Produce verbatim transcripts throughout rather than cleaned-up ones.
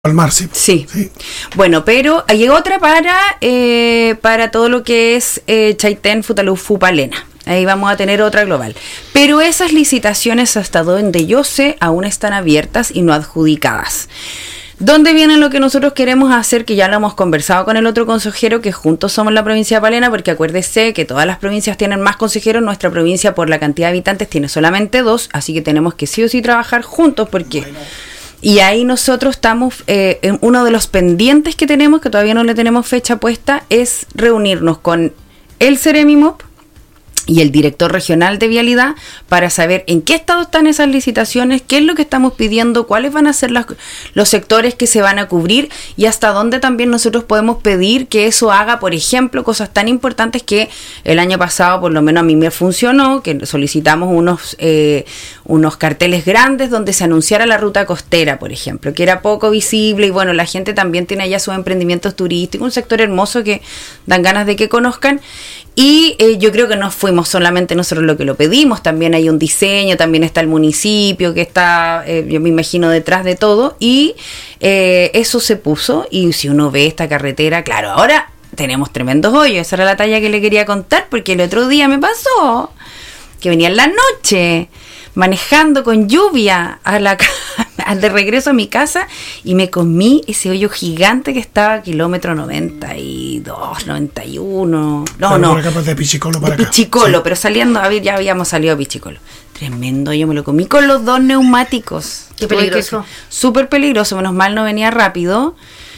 al mar, sí. Sí. sí. Bueno, pero hay otra para eh, para todo lo que es eh, Chaitén, Futalufú, Palena. Ahí vamos a tener otra global. Pero esas licitaciones, hasta donde yo sé, aún están abiertas y no adjudicadas. ¿Dónde viene lo que nosotros queremos hacer? Que ya lo hemos conversado con el otro consejero, que juntos somos la provincia de Palena, porque acuérdese que todas las provincias tienen más consejeros. Nuestra provincia, por la cantidad de habitantes, tiene solamente dos, así que tenemos que sí o sí trabajar juntos, porque... Bueno. Y ahí nosotros estamos, eh, en uno de los pendientes que tenemos, que todavía no le tenemos fecha puesta, es reunirnos con el Ceremimop y el director regional de vialidad para saber en qué estado están esas licitaciones, qué es lo que estamos pidiendo, cuáles van a ser las, los sectores que se van a cubrir y hasta dónde también nosotros podemos pedir que eso haga, por ejemplo, cosas tan importantes que el año pasado por lo menos a mí me funcionó, que solicitamos unos eh, unos carteles grandes donde se anunciara la ruta costera, por ejemplo, que era poco visible y bueno, la gente también tiene allá sus emprendimientos turísticos, un sector hermoso que dan ganas de que conozcan. Y eh, yo creo que no fuimos solamente nosotros lo que lo pedimos, también hay un diseño, también está el municipio que está, eh, yo me imagino, detrás de todo, y eh, eso se puso, y si uno ve esta carretera, claro, ahora tenemos tremendos hoyos, esa era la talla que le quería contar, porque el otro día me pasó que venía en la noche, manejando con lluvia a la al de regreso a mi casa y me comí ese hoyo gigante que estaba a kilómetro noventa y dos, noventa y uno. No, pero no. Por acá, de Pichicolo para de acá. Pichicolo, sí. Pero saliendo, a ver, ya habíamos salido a Pichicolo. Tremendo, yo me lo comí con los dos neumáticos. Qué peligroso. Súper peligroso, menos mal no venía rápido.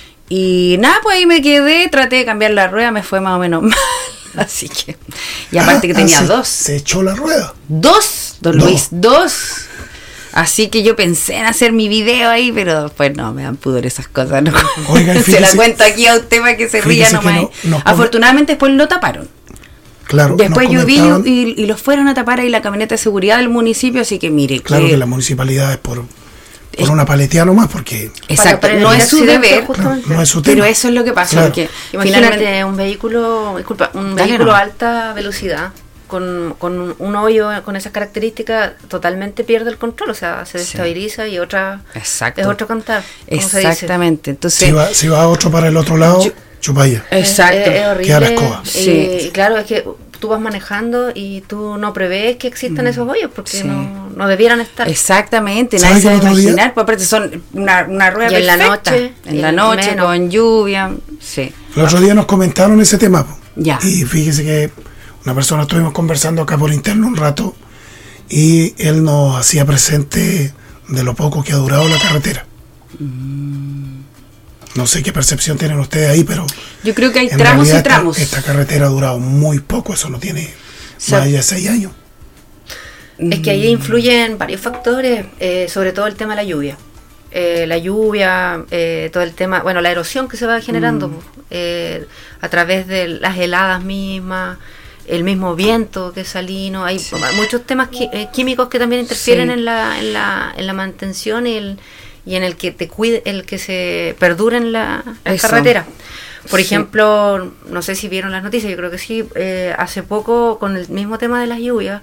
Y nada, pues ahí me quedé, traté de cambiar la rueda, me fue más o menos mal. Así que, y aparte ah, que tenía ah, se, dos. Se echó la rueda. Dos, don no. Luis, dos. Así que yo pensé en hacer mi video ahí, pero después no, me dan pudor esas cosas. ¿No? Oiga, se la cuento aquí a usted para que se ría nomás. No, no, afortunadamente después lo taparon. Claro. Después yo vi y, y lo fueron a tapar ahí la camioneta de seguridad del municipio, así que mire. Claro que, que la municipalidad es por... por una paletía nomás, porque... Exacto, no es su deber, no, no es su tema. Pero eso es lo que pasa, claro. Porque imagínate finalmente... un vehículo, disculpa, un Dale vehículo a no. alta velocidad, con, con un hoyo con esas características, totalmente pierde el control, o sea, se destabiliza sí. y otra Exacto. es otro cantar. Exactamente, entonces... Si va, si va otro para el otro lado, yo, chupaya. Exacto. Es, es horrible. Queda la escoba. Sí. Y claro, es que tú vas manejando y tú no prevés que existan mm. esos hoyos porque sí. no, no debieran estar. Exactamente, nadie se va a imaginar, pues aparte son una, una rueda y perfecta. En la noche, en la noche menos. Con lluvia, sí. El otro día nos comentaron ese tema. Ya. Y fíjese que una persona estuvimos conversando acá por interno un rato y él nos hacía presente de lo poco que ha durado la carretera. Mm. No sé qué percepción tienen ustedes ahí, pero... Yo creo que hay tramos y tramos. Esta, esta carretera ha durado muy poco, eso no tiene o sea, más allá de seis años. Es que ahí influyen varios factores, eh, sobre todo el tema de la lluvia. Eh, la lluvia, eh, todo el tema, bueno, la erosión que se va generando mm. eh, a través de las heladas mismas, el mismo viento que es salino, hay sí. muchos temas qui- eh, químicos que también interfieren sí. en la en la en la mantención y el y en el que te cuide, el que se perdure en la, la carretera. Por sí. ejemplo, no sé si vieron las noticias, yo creo que sí, eh, hace poco con el mismo tema de las lluvias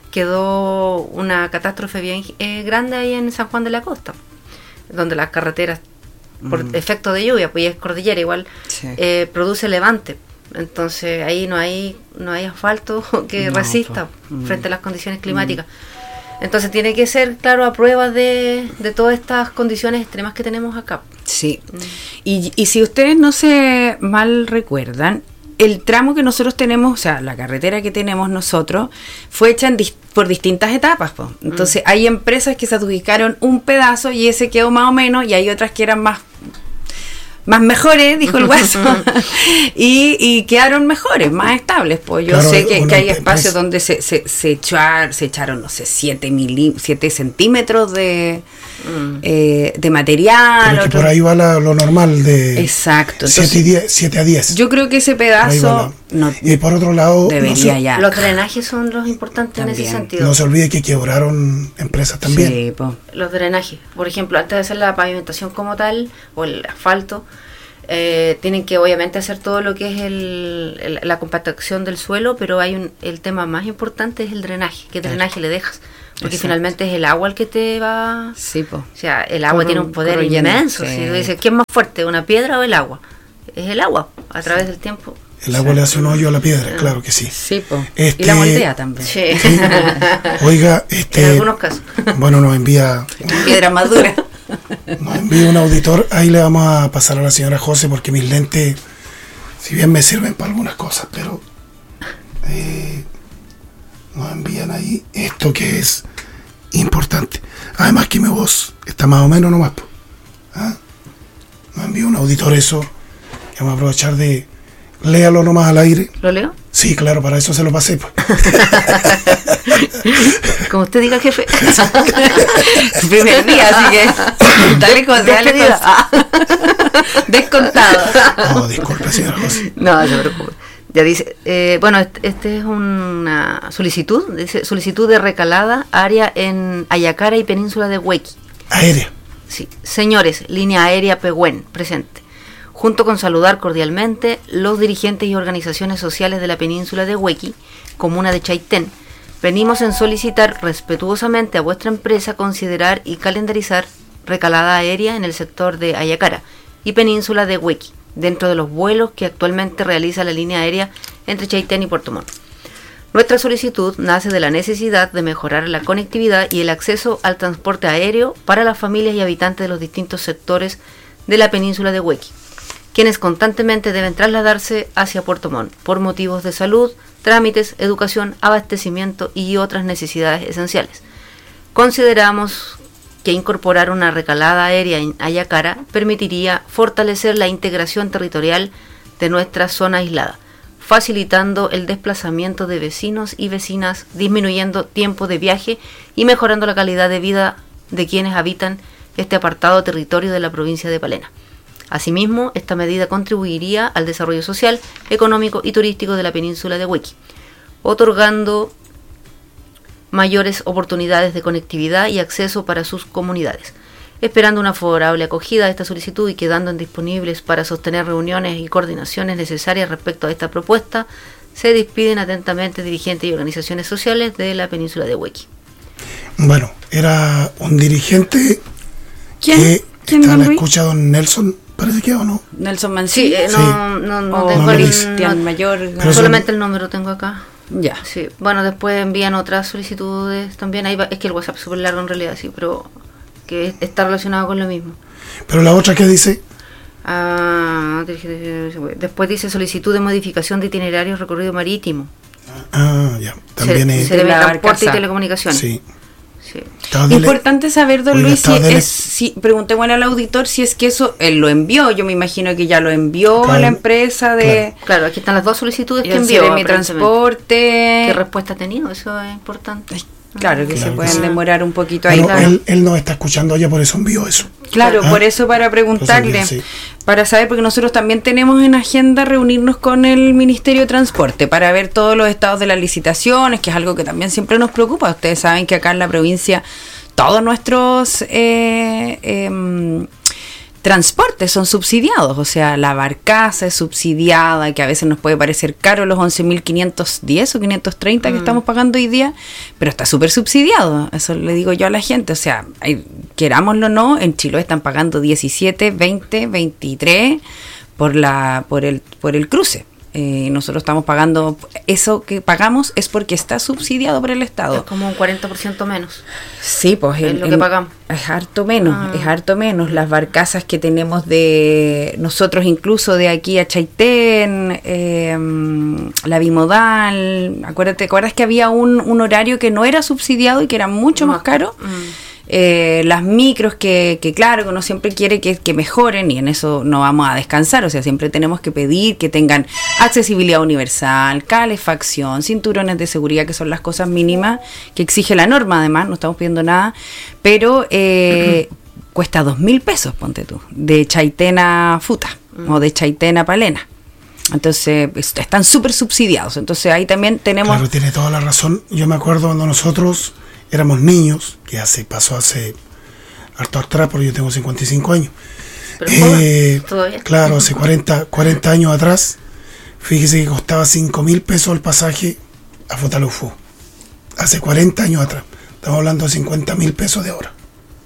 quedó una catástrofe bien eh, grande ahí en San Juan de la Costa, donde las carreteras, por mm. efecto de lluvia, pues ya es cordillera igual, sí. eh, produce levante. Entonces ahí no hay no hay asfalto que no, resista pues. frente a las condiciones climáticas. Mm. Entonces tiene que ser, claro, a prueba de, de todas estas condiciones extremas que tenemos acá. Sí. Mm. Y, y si ustedes no se mal recuerdan, el tramo que nosotros tenemos, o sea, la carretera que tenemos nosotros, fue hecha en dis- por distintas etapas. Po. Entonces mm. hay empresas que se adjudicaron un pedazo y ese quedó más o menos, y hay otras que eran más... más mejores, dijo el guaso, y, y quedaron mejores, más estables. Pues yo claro, sé que, que hay espacios pues, donde se se, se, echar, se echaron, no sé, siete centímetros de, mm. eh, de material. Pero que por ahí va la, lo normal de exacto. siete a diez. Yo creo que ese pedazo... No, y por otro lado... Debería no se, ya. Los drenajes son los importantes también. En ese sentido. No se olvide que quebraron empresas también. Sí, po. Los drenajes. Por ejemplo, antes de hacer la pavimentación como tal, o el asfalto, eh, tienen que obviamente hacer todo lo que es el, el, la compactación del suelo, pero hay un el tema más importante es el drenaje. ¿Qué drenaje claro. le dejas? Porque Exacto. finalmente es el agua el que te va... Sí, po. O sea, el agua Corro- tiene un poder corroyendo, inmenso. sí. Si tú dices, ¿qué es más fuerte, una piedra o el agua? Es el agua, a través del tiempo. El agua le hace un hoyo a la piedra, claro que sí. Sí, po. Este- Y la moldea también. Sí. Oiga, En este, algunos casos. bueno, nos envía, Piedra más dura. nos envía un auditor. Ahí le vamos a pasar a la señora José porque mis lentes, si bien me sirven para algunas cosas, pero eh, nos envían ahí esto que es importante. Además que mi voz está más o menos nomás. po. ¿Ah? Nos envía un auditor eso. Y vamos a aprovechar de léalo nomás al aire. ¿Lo leo? Sí, claro, para eso se lo pasé. Pues. Como usted diga, jefe. El primer día, así que dale con, dale Despedida. con- descontado. No, disculpe, señora José. No, no se preocupe. Ya dice, eh, bueno, este, este es una solicitud, dice solicitud de recalada, área en Ayacara y península de Huequi. Aérea. Sí, señores, línea aérea Pehuen, presente. Junto con saludar cordialmente los dirigentes y organizaciones sociales de la península de Huequi, comuna de Chaitén, venimos en solicitar respetuosamente a vuestra empresa considerar y calendarizar recalada aérea en el sector de Ayacara y península de Huequi, dentro de los vuelos que actualmente realiza la línea aérea entre Chaitén y Puerto Montt. Nuestra solicitud nace de la necesidad de mejorar la conectividad y el acceso al transporte aéreo para las familias y habitantes de los distintos sectores de la península de Huequi, quienes constantemente deben trasladarse hacia Puerto Montt por motivos de salud, trámites, educación, abastecimiento y otras necesidades esenciales. Consideramos que incorporar una recalada aérea en Ayacara permitiría fortalecer la integración territorial de nuestra zona aislada, facilitando el desplazamiento de vecinos y vecinas, disminuyendo tiempo de viaje y mejorando la calidad de vida de quienes habitan este apartado territorio de la provincia de Palena. Asimismo, esta medida contribuiría al desarrollo social, económico y turístico de la península de Huequi, otorgando mayores oportunidades de conectividad y acceso para sus comunidades. Esperando una favorable acogida a esta solicitud y quedando disponibles para sostener reuniones y coordinaciones necesarias respecto a esta propuesta, se despiden atentamente dirigentes y organizaciones sociales de la península de Huequi. Bueno, era un dirigente ¿Quién? que ¿Quién, está a don la Luis? escucha don Nelson, parece que o no. Nelson Sí, Mancilla. eh, no, no, no o tengo no el- lo dice. Cristian no- Mayor. Pero solamente el número tengo acá. Ya. Sí, bueno, después envían otras solicitudes también. Ahí va- es que el WhatsApp es súper largo en realidad, sí, pero que está relacionado con lo mismo. Pero la otra que dice, Ah, después dice solicitud de modificación de itinerario recorrido marítimo. ah, ya, también se, es. se debe La transporte barcaza. y telecomunicaciones. Sí. Sí. Estaba dele- Importante saber, don Oiga, Luis, si estaba dele- es, si, preguntémosle al auditor si es que eso él lo envió. Yo me imagino que ya lo envió a Claro, la empresa de Claro, aquí están las dos solicitudes y que el envió. Ceremi aparentemente. Transporte. ¿Qué respuesta ha tenido? Eso es importante. Ay, Claro que Claro se que pueden sí. demorar un poquito ahí. Bueno, claro. él, él nos está escuchando allá, por eso envió eso. Claro, Ah, por eso para preguntarle, sí. para saber, porque nosotros también tenemos en agenda reunirnos con el Ministerio de Transporte para ver todos los estados de las licitaciones, que es algo que también siempre nos preocupa. Ustedes saben que acá en la provincia todos nuestros eh, em, transportes son subsidiados, o sea, la barcaza es subsidiada, que a veces nos puede parecer caro los once mil quinientos diez o quinientos treinta que estamos pagando hoy día, pero está súper subsidiado, eso le digo yo a la gente, o sea, hay, querámoslo o no, en Chiloé están pagando diecisiete, veinte, veintitrés por la por el por el cruce. Eh, nosotros estamos pagando, eso que pagamos es porque está subsidiado por el Es Estado. como un cuarenta por ciento menos. Sí, pues Es el- lo que el- pagamos. es harto menos, Ah. es harto menos. Las barcazas que tenemos de nosotros, incluso de aquí a Chaitén, eh, la bimodal, acuérdate, ¿te acuerdas que había un, un horario que no era subsidiado y que era mucho más caro? Mm. Eh, las micros que, que claro, que uno siempre quiere que, que mejoren y en eso no vamos a descansar, o sea, siempre tenemos que pedir que tengan accesibilidad universal, calefacción, cinturones de seguridad, que son las cosas mínimas que exige la norma, además, no estamos pidiendo nada, pero eh, cuesta dos mil pesos, ponte tú, de Chaitén a Futa o de Chaitén a Palena. Entonces, est- están súper subsidiados. Entonces, ahí también tenemos... Claro, tiene toda la razón. Yo me acuerdo cuando nosotros éramos niños, que hace pasó hace harto atrás, porque yo tengo cincuenta y cinco años. Pero Eh, joven, todavía. claro, hace cuarenta, cuarenta años atrás, fíjese que costaba cinco mil pesos el pasaje a Futaleufú. Hace cuarenta años atrás. Estamos hablando de cincuenta mil pesos de hora.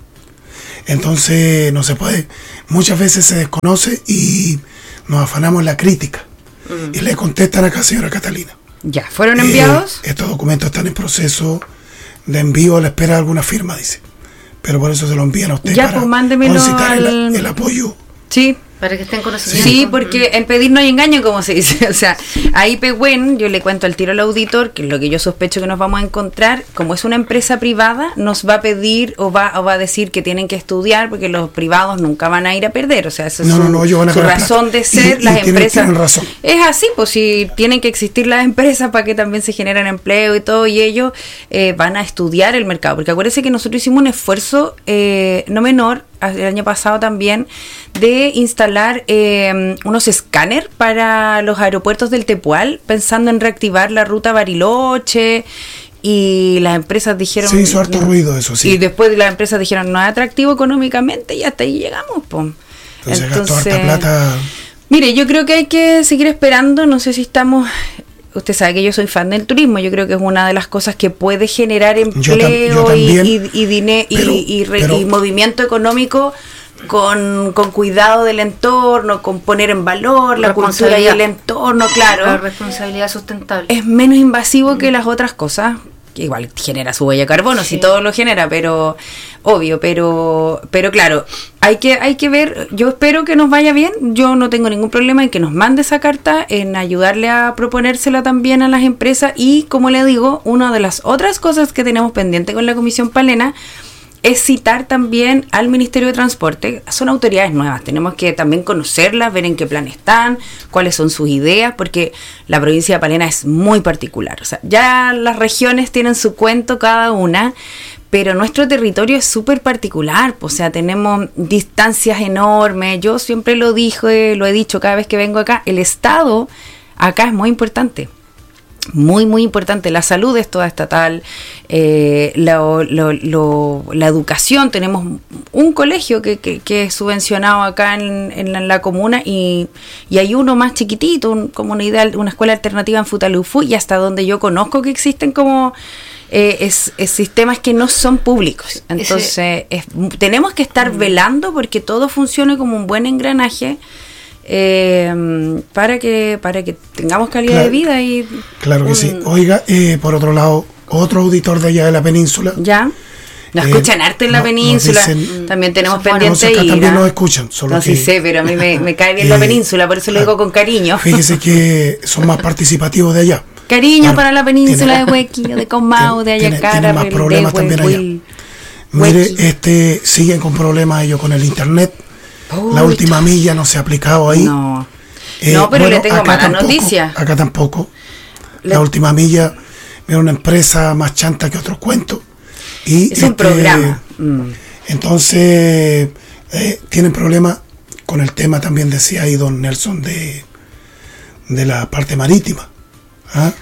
Entonces no se puede, muchas veces se desconoce y nos afanamos en la crítica. Mm. Y le contestan acá, señora Catalina. Ya, ¿fueron enviados? Eh, estos documentos están en proceso de envío a la espera de alguna firma, dice. Pero por eso se lo envían a usted ya, para pues mándemelo solicitar al... el, el apoyo. Sí. Para que estén conociendo. Sí, porque en pedir no hay engaño, como se dice. O sea, ahí Pehuen, yo le cuento al tiro al auditor, que es lo que yo sospecho que nos vamos a encontrar, como es una empresa privada, nos va a pedir o va, o va a decir que tienen que estudiar, porque los privados nunca van a ir a perder. O sea, esa es no, su, no, no, yo van a su razón plata. de ser. Y, las y tienen, empresas. Tienen razón. Es así, pues si tienen que existir las empresas para que también se generen empleo y todo, y ellos eh, van a estudiar el mercado. Porque acuérdense que nosotros hicimos un esfuerzo eh, no menor el año pasado también, de instalar eh, unos escáner para los aeropuertos del Tepual, pensando en reactivar la ruta Bariloche, y las empresas dijeron... Se hizo harto ruido eso, sí. Y después las empresas dijeron, no es atractivo económicamente, y hasta ahí llegamos, pues. Entonces, Entonces gastó harta plata. Mire, yo creo que hay que seguir esperando, no sé si estamos... Usted sabe que yo soy fan del turismo, yo creo que es una de las cosas que puede generar empleo yo tam- yo también, y, y, y, dine- pero, y, y, re- pero, y movimiento económico con, con cuidado del entorno, con poner en valor la cultura y el entorno, claro. La responsabilidad sustentable. Es menos invasivo que las otras cosas, que igual genera su huella de carbono, sí. Si todo lo genera, pero obvio, pero pero claro, hay que hay que ver, yo espero que nos vaya bien, yo no tengo ningún problema en que nos mande esa carta, en ayudarle a proponérsela también a las empresas, y como le digo, una de las otras cosas que tenemos pendiente con la Comisión Palena es citar también al Ministerio de Transporte. Son autoridades nuevas, tenemos que también conocerlas, ver en qué plan están, cuáles son sus ideas, porque la provincia de Palena es muy particular. O sea, ya las regiones tienen su cuento cada una, pero nuestro territorio es súper particular. O sea, tenemos distancias enormes. Yo siempre lo dije, lo he dicho cada vez que vengo acá, el Estado acá es muy importante. Muy, muy importante. La salud es toda estatal, eh, lo, lo, lo, la educación. Tenemos un colegio que, que, que es subvencionado acá en, en, la, en la comuna, y, y hay uno más chiquitito, un, como una, idea, una escuela alternativa en Futaleufú, y hasta donde yo conozco que existen como eh, es, es sistemas que no son públicos. Entonces es, tenemos que estar velando porque todo funcione como un buen engranaje. Eh, para que para que tengamos calidad claro, de vida y claro que un, sí. Oiga, eh, por otro lado, otro auditor de allá de la península. Ya. Nos eh, escuchan harto en la no, península. Dicen, también tenemos pendiente no, ir. También nos escuchan. Solo no, que, sí sé, pero a mí me, me cae bien eh, la península, por eso lo digo con cariño. Fíjese que son más participativos de allá. Cariño bueno, para la península tiene, de Huequillo, de Comau, de Ayacara, tiene más problemas de también allá. Mire, este, siguen con problemas ellos con el internet. Uy, la última milla no se ha aplicado ahí. No. Eh, no, pero bueno, le tengo mala noticia. Acá tampoco. Le... La última milla era una empresa más chanta que otros cuentos. Y es este, un programa. Mm. Entonces, eh, tienen problemas con el tema, también decía ahí don Nelson, de, de la parte marítima. ¿Ah?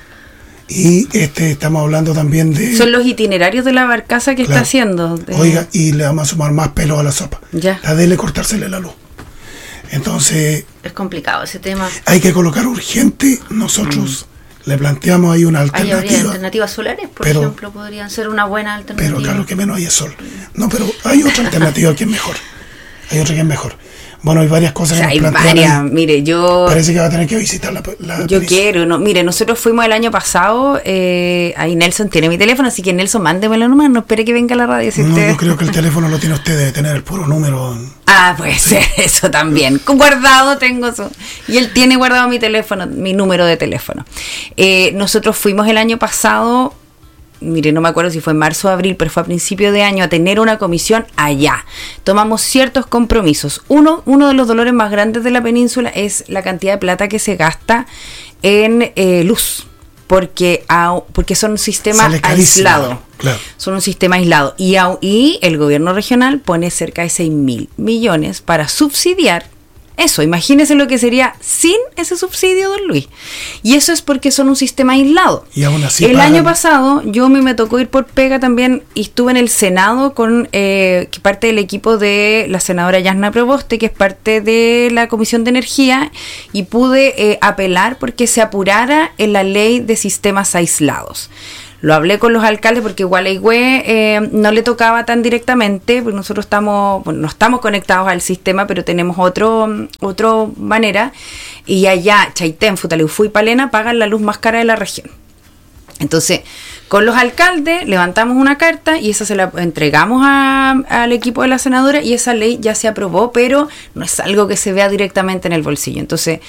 Y este estamos hablando también de... Son los itinerarios de la barcaza que claro. está haciendo. De... Oiga, y le vamos a sumar más pelo a la sopa. Ya. La de él es cortársele la luz. Entonces... Es complicado ese tema. Hay que colocar urgente. Nosotros mm. le planteamos ahí una alternativa. Hay alternativas solares, por pero, ejemplo, podrían ser una buena alternativa. Pero claro, que menos hay es sol. No, pero hay otra alternativa que es mejor. Hay otra que es mejor. Bueno, hay varias cosas o sea, que nos hay varias, ahí. Mire, yo... Parece que va a tener que visitar la, la Yo quiero, no, mire, nosotros fuimos el año pasado, eh, ahí Nelson tiene mi teléfono, así que Nelson, mándemelo nomás, no espere que venga a la radio. Si no, usted... yo creo que el teléfono lo tiene usted, debe tener el puro número. Ah, puede ser, eso también. Guardado tengo eso. Y él tiene guardado mi teléfono, mi número de teléfono. Eh, nosotros fuimos el año pasado... Mire, no me acuerdo si fue en marzo o abril, pero fue a principio de año, a tener una comisión allá. Tomamos ciertos compromisos. Uno, uno de los dolores más grandes de la península es la cantidad de plata que se gasta en eh, luz, porque, a, porque son un sistema aislado. Claro. Son un sistema aislado. Y, a, y el gobierno regional pone cerca de seis mil millones para subsidiar eso. Imagínese lo que sería sin ese subsidio, don Luis. Y eso es porque son un sistema aislado. Y aún así el pagan. Año pasado yo me, me tocó ir por pega también y estuve en el Senado con eh, parte del equipo de la senadora Yasna Proboste, que es parte de la Comisión de Energía, y pude eh, apelar porque se apurara en la ley de sistemas aislados. lo hablé con los alcaldes porque Gualeguay eh, no le tocaba tan directamente, porque nosotros estamos, bueno, no estamos conectados al sistema, pero tenemos otro, otro manera, y allá Chaitén, Futaleufú y Palena pagan la luz más cara de la región. Entonces, con los alcaldes levantamos una carta y esa se la entregamos a, al equipo de la senadora y esa ley ya se aprobó, pero no es algo que se vea directamente en el bolsillo. Entonces,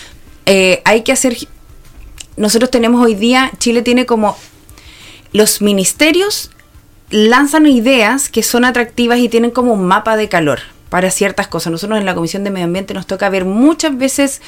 eh, hay que hacer... Nosotros tenemos hoy día, Chile tiene como... Los ministerios lanzan ideas que son atractivas y tienen como un mapa de calor para ciertas cosas. Nosotros en la Comisión de Medio Ambiente nos toca ver muchas veces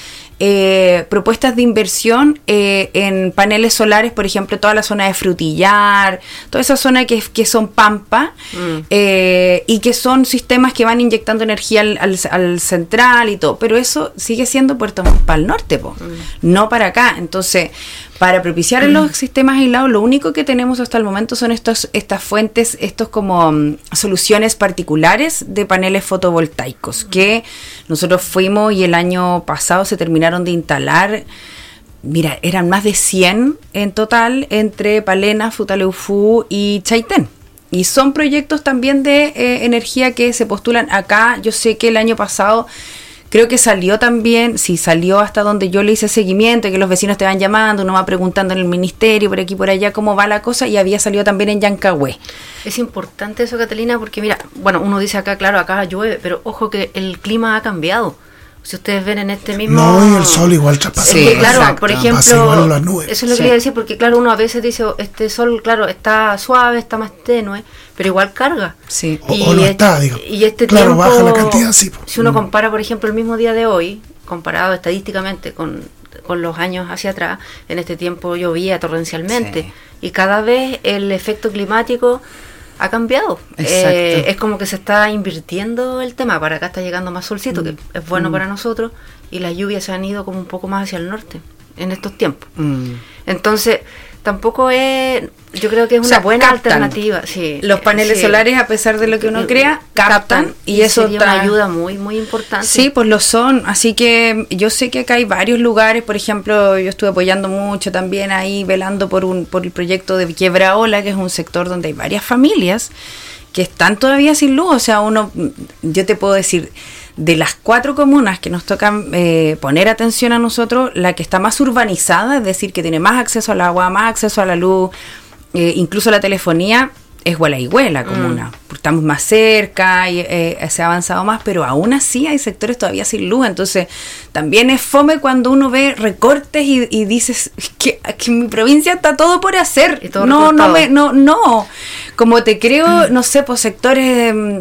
eh, propuestas de inversión eh, en paneles solares, por ejemplo, toda la zona de Frutillar, toda esa zona que, que son pampa, mm. eh, y que son sistemas que van inyectando energía al, al, al central y todo, pero eso sigue siendo Puerto Montt para el norte, po, mm. no para acá. Entonces, para propiciar en los sistemas aislados, lo único que tenemos hasta el momento son estos, estas fuentes, estos como um, soluciones particulares de paneles fotovoltaicos, que nosotros fuimos y el año pasado se terminaron de instalar. Mira, eran más de cien en total entre Palena, Futaleufú y Chaitén. Y son proyectos también de eh, energía que se postulan acá. Yo sé que el año pasado... Creo que salió también, sí, salió hasta donde yo le hice seguimiento, que los vecinos te van llamando, uno va preguntando en el ministerio, por aquí, por allá, cómo va la cosa, y había salido también en Yancagüe. Es importante eso, Catalina, porque mira, bueno, uno dice acá, claro, acá llueve, pero ojo que el clima ha cambiado. Si ustedes ven en este mismo... No, y el sol igual traspasa. Sí, sí, claro, exacto, por ejemplo, las nubes. Eso es lo que sí. quería decir, porque claro, uno a veces dice, este sol, claro, está suave, está más tenue, pero igual carga. Sí. O, o no este, está, digo. Y este claro, tiempo, baja la cantidad, sí. Si uno compara, por ejemplo, el mismo día de hoy, comparado estadísticamente con, con los años hacia atrás, en este tiempo llovía torrencialmente. Sí. Y cada vez el efecto climático ha cambiado. Eh, es como que se está invirtiendo el tema. Para acá está llegando más solcito, mm. que es bueno mm. para nosotros, y las lluvias se han ido como un poco más hacia el norte en estos tiempos. Mm. Entonces, tampoco es... Yo creo que es una o sea, buena captan. alternativa. Sí, los paneles sí. solares, a pesar de lo que uno crea, captan, captan y, y eso sería una ayuda muy, muy importante. Sí, pues lo son. Así que yo sé que acá hay varios lugares. Por ejemplo, yo estuve apoyando mucho también ahí, velando por un por el proyecto de Quiebraola, que es un sector donde hay varias familias que están todavía sin luz. O sea, uno, yo te puedo decir, de las cuatro comunas que nos tocan eh, poner atención a nosotros, la que está más urbanizada, es decir, que tiene más acceso al agua, más acceso a la luz, eh, incluso la telefonía, es Gualeguay, la comuna. Mm. Estamos más cerca y eh, se ha avanzado más, pero aún así hay sectores todavía sin luz. Entonces, también es fome cuando uno ve recortes y, y dices que, que en mi provincia está todo por hacer. Todo no, no, me, no, no. Como te creo, mm. no sé, pues sectores... Eh,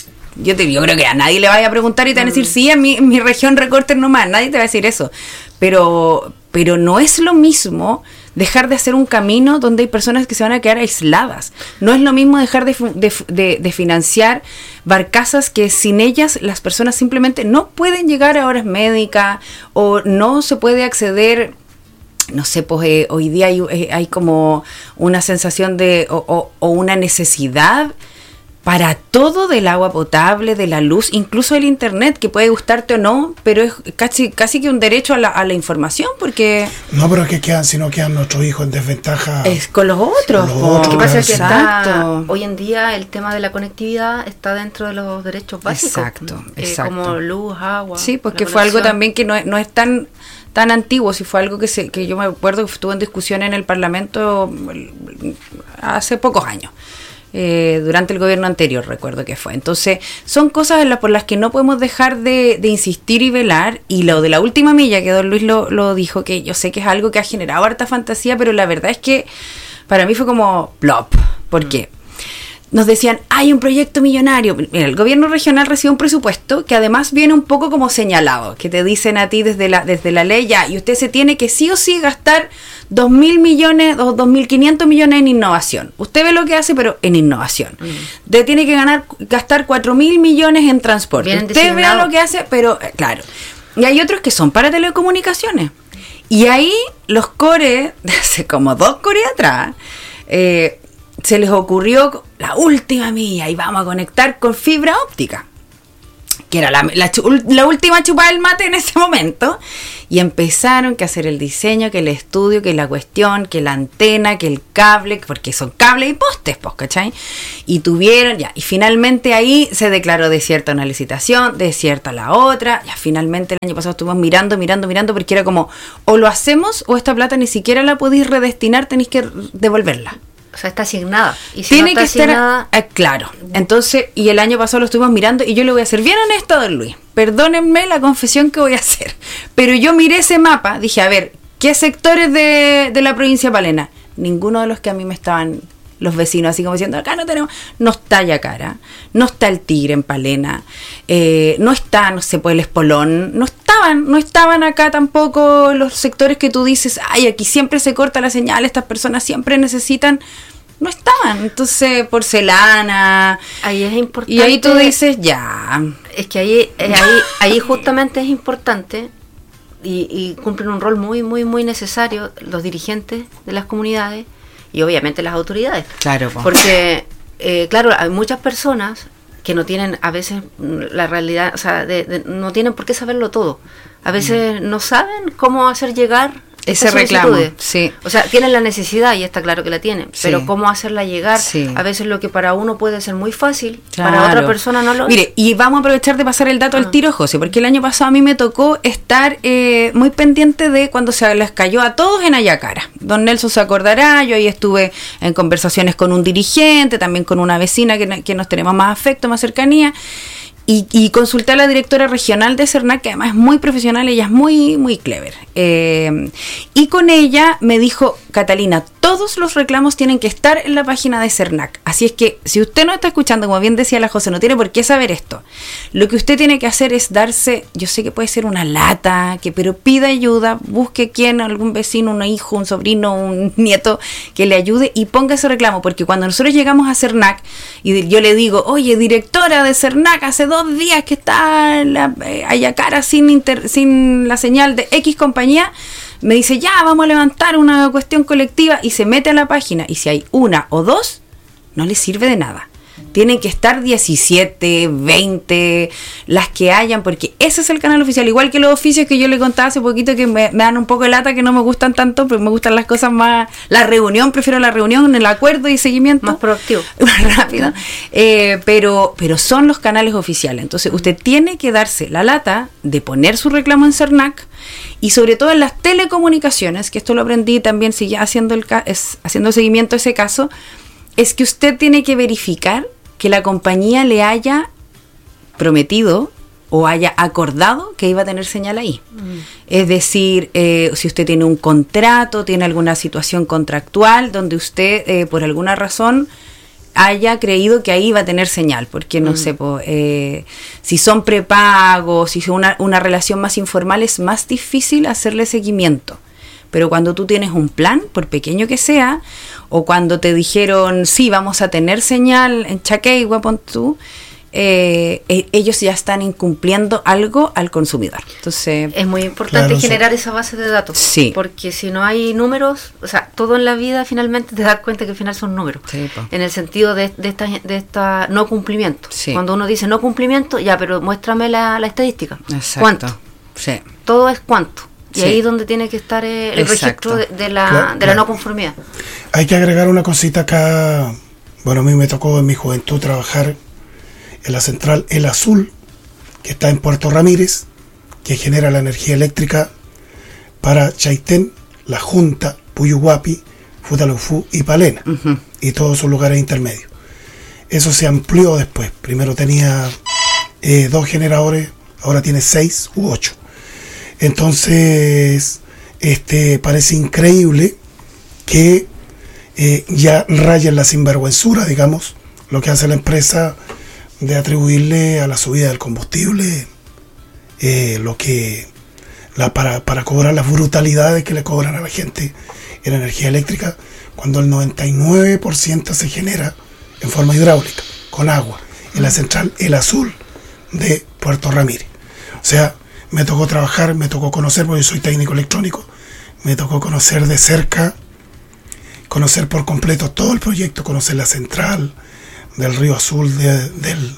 Yo te yo creo que a nadie le vaya a preguntar y te van a decir, sí, en mi, en mi región recortes nomás, nadie te va a decir eso. Pero, pero no es lo mismo dejar de hacer un camino donde hay personas que se van a quedar aisladas. No es lo mismo dejar de, de, de, de financiar barcazas que sin ellas las personas simplemente no pueden llegar a horas médicas o no se puede acceder. No sé, pues eh, hoy día hay, eh, hay como una sensación de o, o, o una necesidad para todo del agua potable, de la luz, incluso el internet, que puede gustarte o no, pero es casi casi que un derecho a la, a la información, porque... No, pero que quedan, si no quedan nuestros hijos en desventaja... Es con los otros. Con los otros, lo que pasa es que está, hoy en día el tema de la conectividad está dentro de los derechos básicos. Exacto, eh, exacto. Como luz, agua... Sí, porque fue algo también que no es, no es tan... tan antiguo, si fue algo que se que yo me acuerdo que estuvo en discusión en el Parlamento hace pocos años. Eh, durante el gobierno anterior recuerdo que fue. Entonces son cosas en la, por las que no podemos dejar de, de insistir y velar. Y lo de la última milla, que don Luis lo, lo dijo, que yo sé que es algo que ha generado harta fantasía, pero la verdad es que para mí fue como plop. ¿Por qué? Nos decían, hay un proyecto millonario. Mira, el gobierno regional recibe un presupuesto que además viene un poco como señalado, que te dicen a ti desde la desde la ley ya, y usted se tiene que sí o sí gastar dos mil millones o dos mil quinientos millones en innovación. Usted ve lo que hace, pero en innovación. Mm. Usted tiene que ganar gastar cuatro mil millones en transporte. Bien usted designado. Ve lo que hace, pero eh, claro. Y hay otros que son para telecomunicaciones. Y ahí los core, hace como dos core atrás, eh, se les ocurrió la última milla y vamos a conectar con fibra óptica. que era la, la, la última chupada del mate en ese momento, y empezaron que hacer el diseño, que el estudio, que la cuestión, que la antena, que el cable, porque son cables y postes, pues, ¿cachai? Y tuvieron, ya, y finalmente ahí se declaró desierta una licitación, desierta la otra, ya finalmente el año pasado estuvimos mirando, mirando, mirando, porque era como, o lo hacemos, o esta plata ni siquiera la podéis redestinar, tenéis que devolverla. O sea, está asignada. Y si Tiene no está que estar, asignada, eh, claro. Entonces, y el año pasado lo estuvimos mirando, y yo le voy a ser bien honesto a don Luis. Perdónenme la confesión que voy a hacer. Pero yo miré ese mapa, dije, a ver, ¿qué sectores de, de la provincia de Palena? Ninguno de los que a mí me estaban los vecinos, así como diciendo, acá no tenemos, no está Yacara, no está el Tigre en Palena, eh, no está, no sé, pues el Espolón, no estaban, no estaban acá tampoco los sectores que tú dices, ay, aquí siempre se corta la señal, estas personas siempre necesitan, no estaban. Entonces, porcelana, ahí es importante. y ahí tú dices, ya. Es que ahí, eh, ahí, ahí justamente es importante y, y cumplen un rol muy, muy, muy necesario los dirigentes de las comunidades y obviamente las autoridades. Claro, po. Porque, eh, claro, hay muchas personas que no tienen a veces la realidad, o sea, de, de, no tienen por qué saberlo todo. A veces mm. no saben cómo hacer llegar ese reclamo, sí. O sea, tienen la necesidad y está claro que la tienen, sí. Pero cómo hacerla llegar, sí. A veces lo que para uno puede ser muy fácil, claro. Para otra persona no lo es. Mire, y vamos a aprovechar de pasar el dato ah. al tiro, José, porque el año pasado a mí me tocó estar eh, muy pendiente de cuando se les cayó a todos en Ayacara. Don Nelson se acordará, yo ahí estuve en conversaciones con un dirigente, también con una vecina que, que nos tenemos más afecto, más cercanía. Y, y consulté a la directora regional de CERNAC, que además es muy profesional, ella es muy, muy clever. Eh, y con ella me dijo, Catalina, todos los reclamos tienen que estar en la página de CERNAC. Así es que, si usted no está escuchando, como bien decía la José, no tiene por qué saber esto. Lo que usted tiene que hacer es darse, yo sé que puede ser una lata, que pero pida ayuda, busque quién, algún vecino, un hijo, un sobrino, un nieto, que le ayude y ponga ese reclamo. Porque cuando nosotros llegamos a CERNAC, y yo le digo, oye, directora de CERNAC, hace dos días que está la, eh, Ayacara sin, inter, sin la señal de X compañía, me dice, ya, vamos a levantar una cuestión colectiva, y se mete a la página, y si hay una o dos, no le sirve de nada. Tienen que estar diecisiete, veinte, las que hayan, porque ese es el canal oficial, igual que los oficios que yo le contaba hace poquito, que me, me dan un poco de lata, que no me gustan tanto, pero me gustan las cosas más, la reunión, prefiero la reunión, el acuerdo y seguimiento. Más proactivo. Más rápido. Eh, pero, pero son los canales oficiales, entonces usted tiene que darse la lata de poner su reclamo en CERNAC, y sobre todo en las telecomunicaciones, que esto lo aprendí también, sigue haciendo el, es, haciendo seguimiento a ese caso, es que usted tiene que verificar que la compañía le haya prometido o haya acordado que iba a tener señal ahí. Mm. Es decir, eh, si usted tiene un contrato, tiene alguna situación contractual donde usted, eh, por alguna razón, haya creído que ahí iba a tener señal, porque no mm. sé, pues, eh, si son prepagos, si son una, una relación más informal, es más difícil hacerle seguimiento. Pero cuando tú tienes un plan, por pequeño que sea, o cuando te dijeron, sí, vamos a tener señal en Chaqueigua, pon tú, eh, eh, ellos ya están incumpliendo algo al consumidor. Entonces, es muy importante claro, generar sí. esa base de datos. Sí. Porque si no hay números, o sea, todo en la vida finalmente te das cuenta que al final son números. Sí, en el sentido de, de esta de esta no cumplimiento. Sí. Cuando uno dice no cumplimiento, ya, pero muéstrame la, la estadística. Exacto. ¿Cuánto? Sí. Todo es cuánto. Y sí. ahí es donde tiene que estar el Exacto. registro de, de la claro, de claro. la no conformidad. Hay que agregar una cosita acá. Bueno, a mí me tocó en mi juventud trabajar en la central El Azul, que está en Puerto Ramírez, que genera la energía eléctrica para Chaitén, La Junta, Puyuhuapi, Futalufú y Palena, uh-huh. y todos sus lugares intermedios. Eso se amplió después. Primero tenía eh, dos generadores, ahora tiene seis u ocho. Entonces, este parece increíble que eh, ya rayen la sinvergüenzura, digamos, lo que hace la empresa de atribuirle a la subida del combustible eh, lo que la, para, para cobrar las brutalidades que le cobran a la gente en energía eléctrica, cuando el noventa y nueve por ciento se genera en forma hidráulica, con agua, en la central El Azul de Puerto Ramírez. O sea, me tocó trabajar, me tocó conocer, porque yo soy técnico electrónico, me tocó conocer de cerca, conocer por completo todo el proyecto, conocer la central del Río Azul, de, del,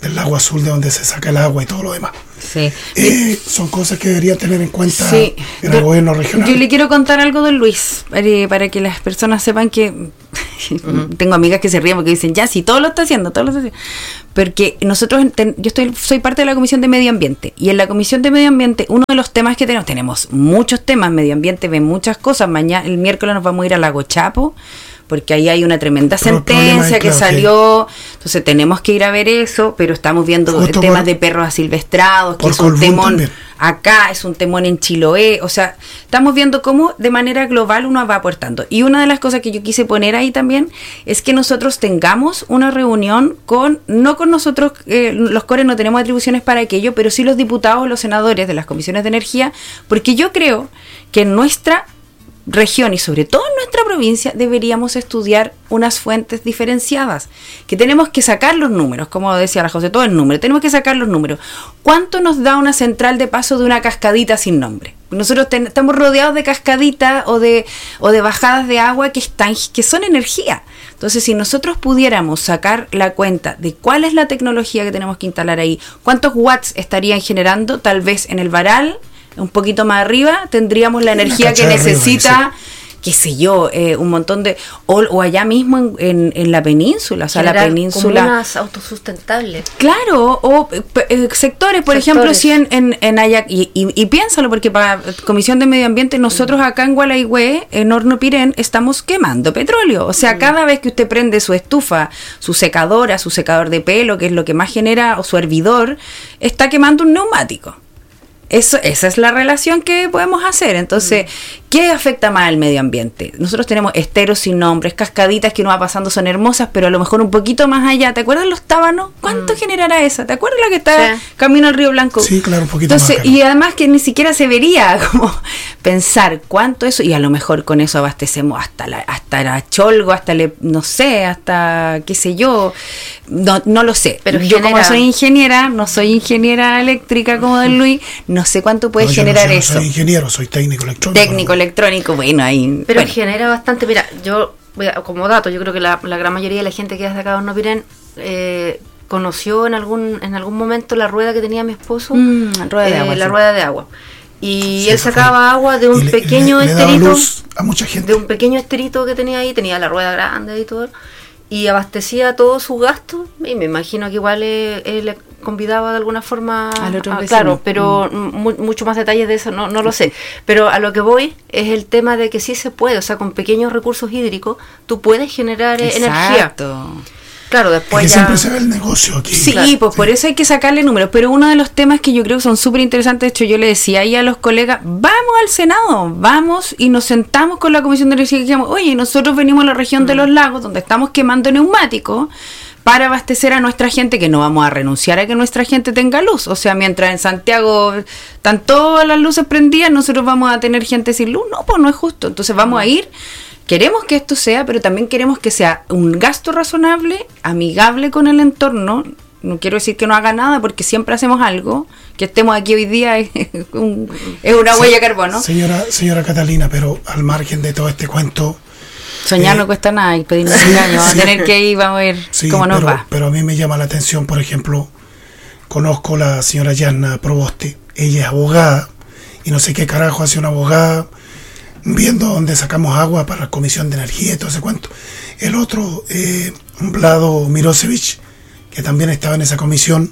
del lago azul de donde se saca el agua y todo lo demás. Sí. Eh, son cosas que debería tener en cuenta sí. en el yo, gobierno regional. Yo le quiero contar algo de Luis, para, para que las personas sepan que uh-huh. tengo amigas que se ríen porque dicen, ya, sí, todo lo está haciendo, todo lo está haciendo. Porque nosotros, ten, yo estoy soy parte de la Comisión de Medio Ambiente, y en la Comisión de Medio Ambiente, uno de los temas que tenemos, tenemos muchos temas, medio ambiente ve muchas cosas. Mañana, el miércoles nos vamos a ir a Lago Chapo, porque ahí hay una tremenda pero sentencia que claro, salió, sí. Entonces tenemos que ir a ver eso, pero estamos viendo Justo temas por, de perros asilvestrados, que es un temón también. Acá, es un temón en Chiloé, o sea, estamos viendo cómo de manera global uno va aportando. Y una de las cosas que yo quise poner ahí también es que nosotros tengamos una reunión con, no con nosotros, eh, los cores no tenemos atribuciones para aquello, pero sí los diputados, los senadores de las comisiones de energía, porque yo creo que en nuestra región y sobre todo en nuestra provincia deberíamos estudiar unas fuentes diferenciadas, que tenemos que sacar los números, como decía la José, todo el número, tenemos que sacar los números. ¿Cuánto nos da una central de paso de una cascadita sin nombre? Nosotros ten, estamos rodeados de cascaditas o de o de bajadas de agua que están que son energía. Entonces, si nosotros pudiéramos sacar la cuenta de cuál es la tecnología que tenemos que instalar ahí, cuántos watts estarían generando, tal vez en el Varal, un poquito más arriba, tendríamos la energía que necesita, arriba, sí. qué sé yo, eh, un montón de... O, o allá mismo en, en, en la península, o sea, generar la península... comunas autosustentables. Claro, o eh, sectores, por sectores. ejemplo, si en, en, en Ayac... Y, y, y piénsalo, porque para Comisión de Medio Ambiente, nosotros acá en Gualaigüe, en Horno Pirén, estamos quemando petróleo. O sea, mm. cada vez que usted prende su estufa, su secadora, su secador de pelo, que es lo que más genera, o su hervidor, está quemando un neumático. Eso, esa es la relación que podemos hacer. Entonces, ¿qué afecta más al medio ambiente? Nosotros tenemos esteros sin nombres, cascaditas que uno va pasando, son hermosas, pero a lo mejor un poquito más allá. ¿Te acuerdas los tábanos? ¿Cuánto mm. generará esa? ¿Te acuerdas la que está sí. camino al Río Blanco? Sí, claro, un poquito Entonces, más. Y además que ni siquiera se vería como pensar cuánto eso, y a lo mejor con eso abastecemos hasta la, hasta la Cholgo, hasta le, no sé, hasta qué sé yo, no, no lo sé. Pero yo genera... como soy ingeniera, no soy ingeniera eléctrica como Don Luis, no sé cuánto puede no, generar no sé, eso. No soy ingeniero, soy técnico electrónico. Técnico ¿no? electrónico, bueno, ahí. Pero bueno. genera bastante. Mira, yo, como dato, yo creo que la, la gran mayoría de la gente que es de acá de Horno Pirén eh, conoció en algún en algún momento la rueda que tenía mi esposo, mm, rueda de eh, agua, la sí. rueda de agua. Y sí, él sacaba fue. agua de un le, pequeño le, le esterito, luz a mucha gente. de un pequeño esterito que tenía ahí, tenía la rueda grande y todo. Y abastecía todo su gasto, y me imagino que igual él, él convidaba de alguna forma al otro a, vecino. claro, pero mm. mu mucho más detalles de eso no, no lo sé, pero a lo que voy es el tema de que sí se puede, o sea, con pequeños recursos hídricos tú puedes generar Exacto. energía. Claro, después que ya... siempre se ve el negocio aquí. Sí, claro, pues sí. por eso hay que sacarle números. Pero uno de los temas que yo creo que son súper interesantes, de hecho yo le decía ahí a los colegas, vamos al Senado, vamos y nos sentamos con la Comisión de Energía y dijimos, oye, nosotros venimos a la región mm. de los lagos, donde estamos quemando neumáticos para abastecer a nuestra gente, que no vamos a renunciar a que nuestra gente tenga luz. O sea, mientras en Santiago están todas las luces prendidas, nosotros vamos a tener gente sin luz. No, pues no es justo. Entonces vamos mm. a ir... Queremos que esto sea, pero también queremos que sea un gasto razonable, amigable con el entorno. No quiero decir que no haga nada, porque siempre hacemos algo. Que estemos aquí hoy día es, un, es una huella de carbono. Señora, señora Catalina, pero al margen de todo este cuento... Soñar eh, no cuesta nada y pedirnos sí, engaño. Vamos sí, a tener que ir, vamos a ver sí, cómo nos pero, va. Pero a mí me llama la atención, por ejemplo, conozco a la señora Yanna Proboste. Ella es abogada, y no sé qué carajo hace una abogada... viendo dónde sacamos agua para la Comisión de Energía y todo ese cuento. El otro, eh, Vlado Mirosevic, que también estaba en esa comisión,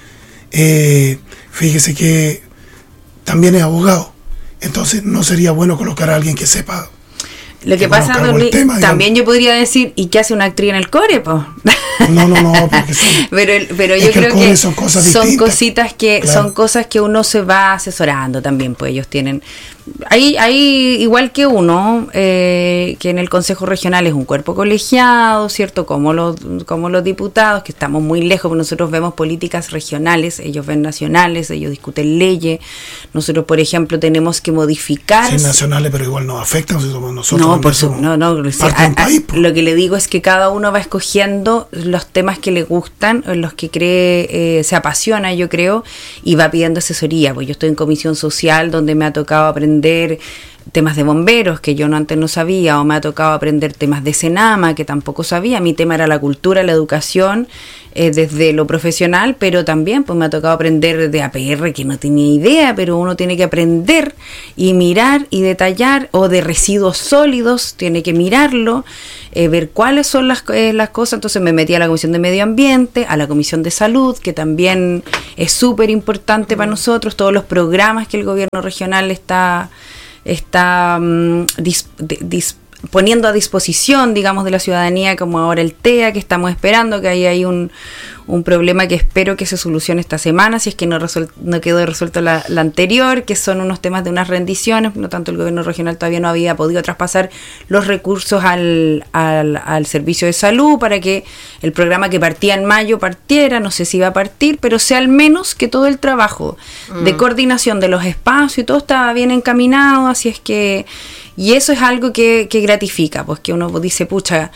eh, fíjese que también es abogado. Entonces no sería bueno colocar a alguien que sepa. Lo que, que pasa, Luis, tema, también digamos. Yo podría decir, ¿y qué hace una actriz en el core, po? No, no, no, porque son, pero, pero yo es creo que, que son, cosas son cositas que claro. son cosas que uno se va asesorando también, pues ellos tienen hay, hay igual que uno eh, que en el Consejo Regional es un cuerpo colegiado, ¿cierto? Como los, como los diputados, que estamos muy lejos, nosotros vemos políticas regionales, ellos ven nacionales, ellos discuten leyes, nosotros por ejemplo tenemos que modificar... Sí, nacionales, pero igual nos afectan si somos nosotros. No, por su, no, no, parte a, a, país, lo que le digo es que cada uno va escogiendo los temas que le gustan, en los que cree, eh, se apasiona, yo creo, y va pidiendo asesoría, pues yo estoy en comisión social donde me ha tocado aprender temas de bomberos que yo no antes no sabía, o me ha tocado aprender temas de Senama que tampoco sabía. Mi tema era la cultura, la educación, eh, desde lo profesional, pero también pues me ha tocado aprender de A P R que no tenía idea, pero uno tiene que aprender y mirar y detallar, o de residuos sólidos, tiene que mirarlo, eh, ver cuáles son las, eh, las cosas. Entonces me metí a la Comisión de Medio Ambiente, a la Comisión de Salud, que también es súper importante para nosotros, todos los programas que el gobierno regional está está um, dis, dis, poniendo a disposición, digamos, de la ciudadanía, como ahora el T E A, que estamos esperando, que ahí hay un, un problema que espero que se solucione esta semana, si es que no, resuel, no quedó resuelto la, la anterior, que son unos temas de unas rendiciones. No tanto, el gobierno regional todavía no había podido traspasar los recursos al, al, al servicio de salud para que el programa que partía en mayo partiera. No sé si va a partir, pero sea al menos que todo el trabajo mm. de coordinación de los espacios y todo estaba bien encaminado, así es que... Y eso es algo que, que gratifica, pues que uno dice, pucha,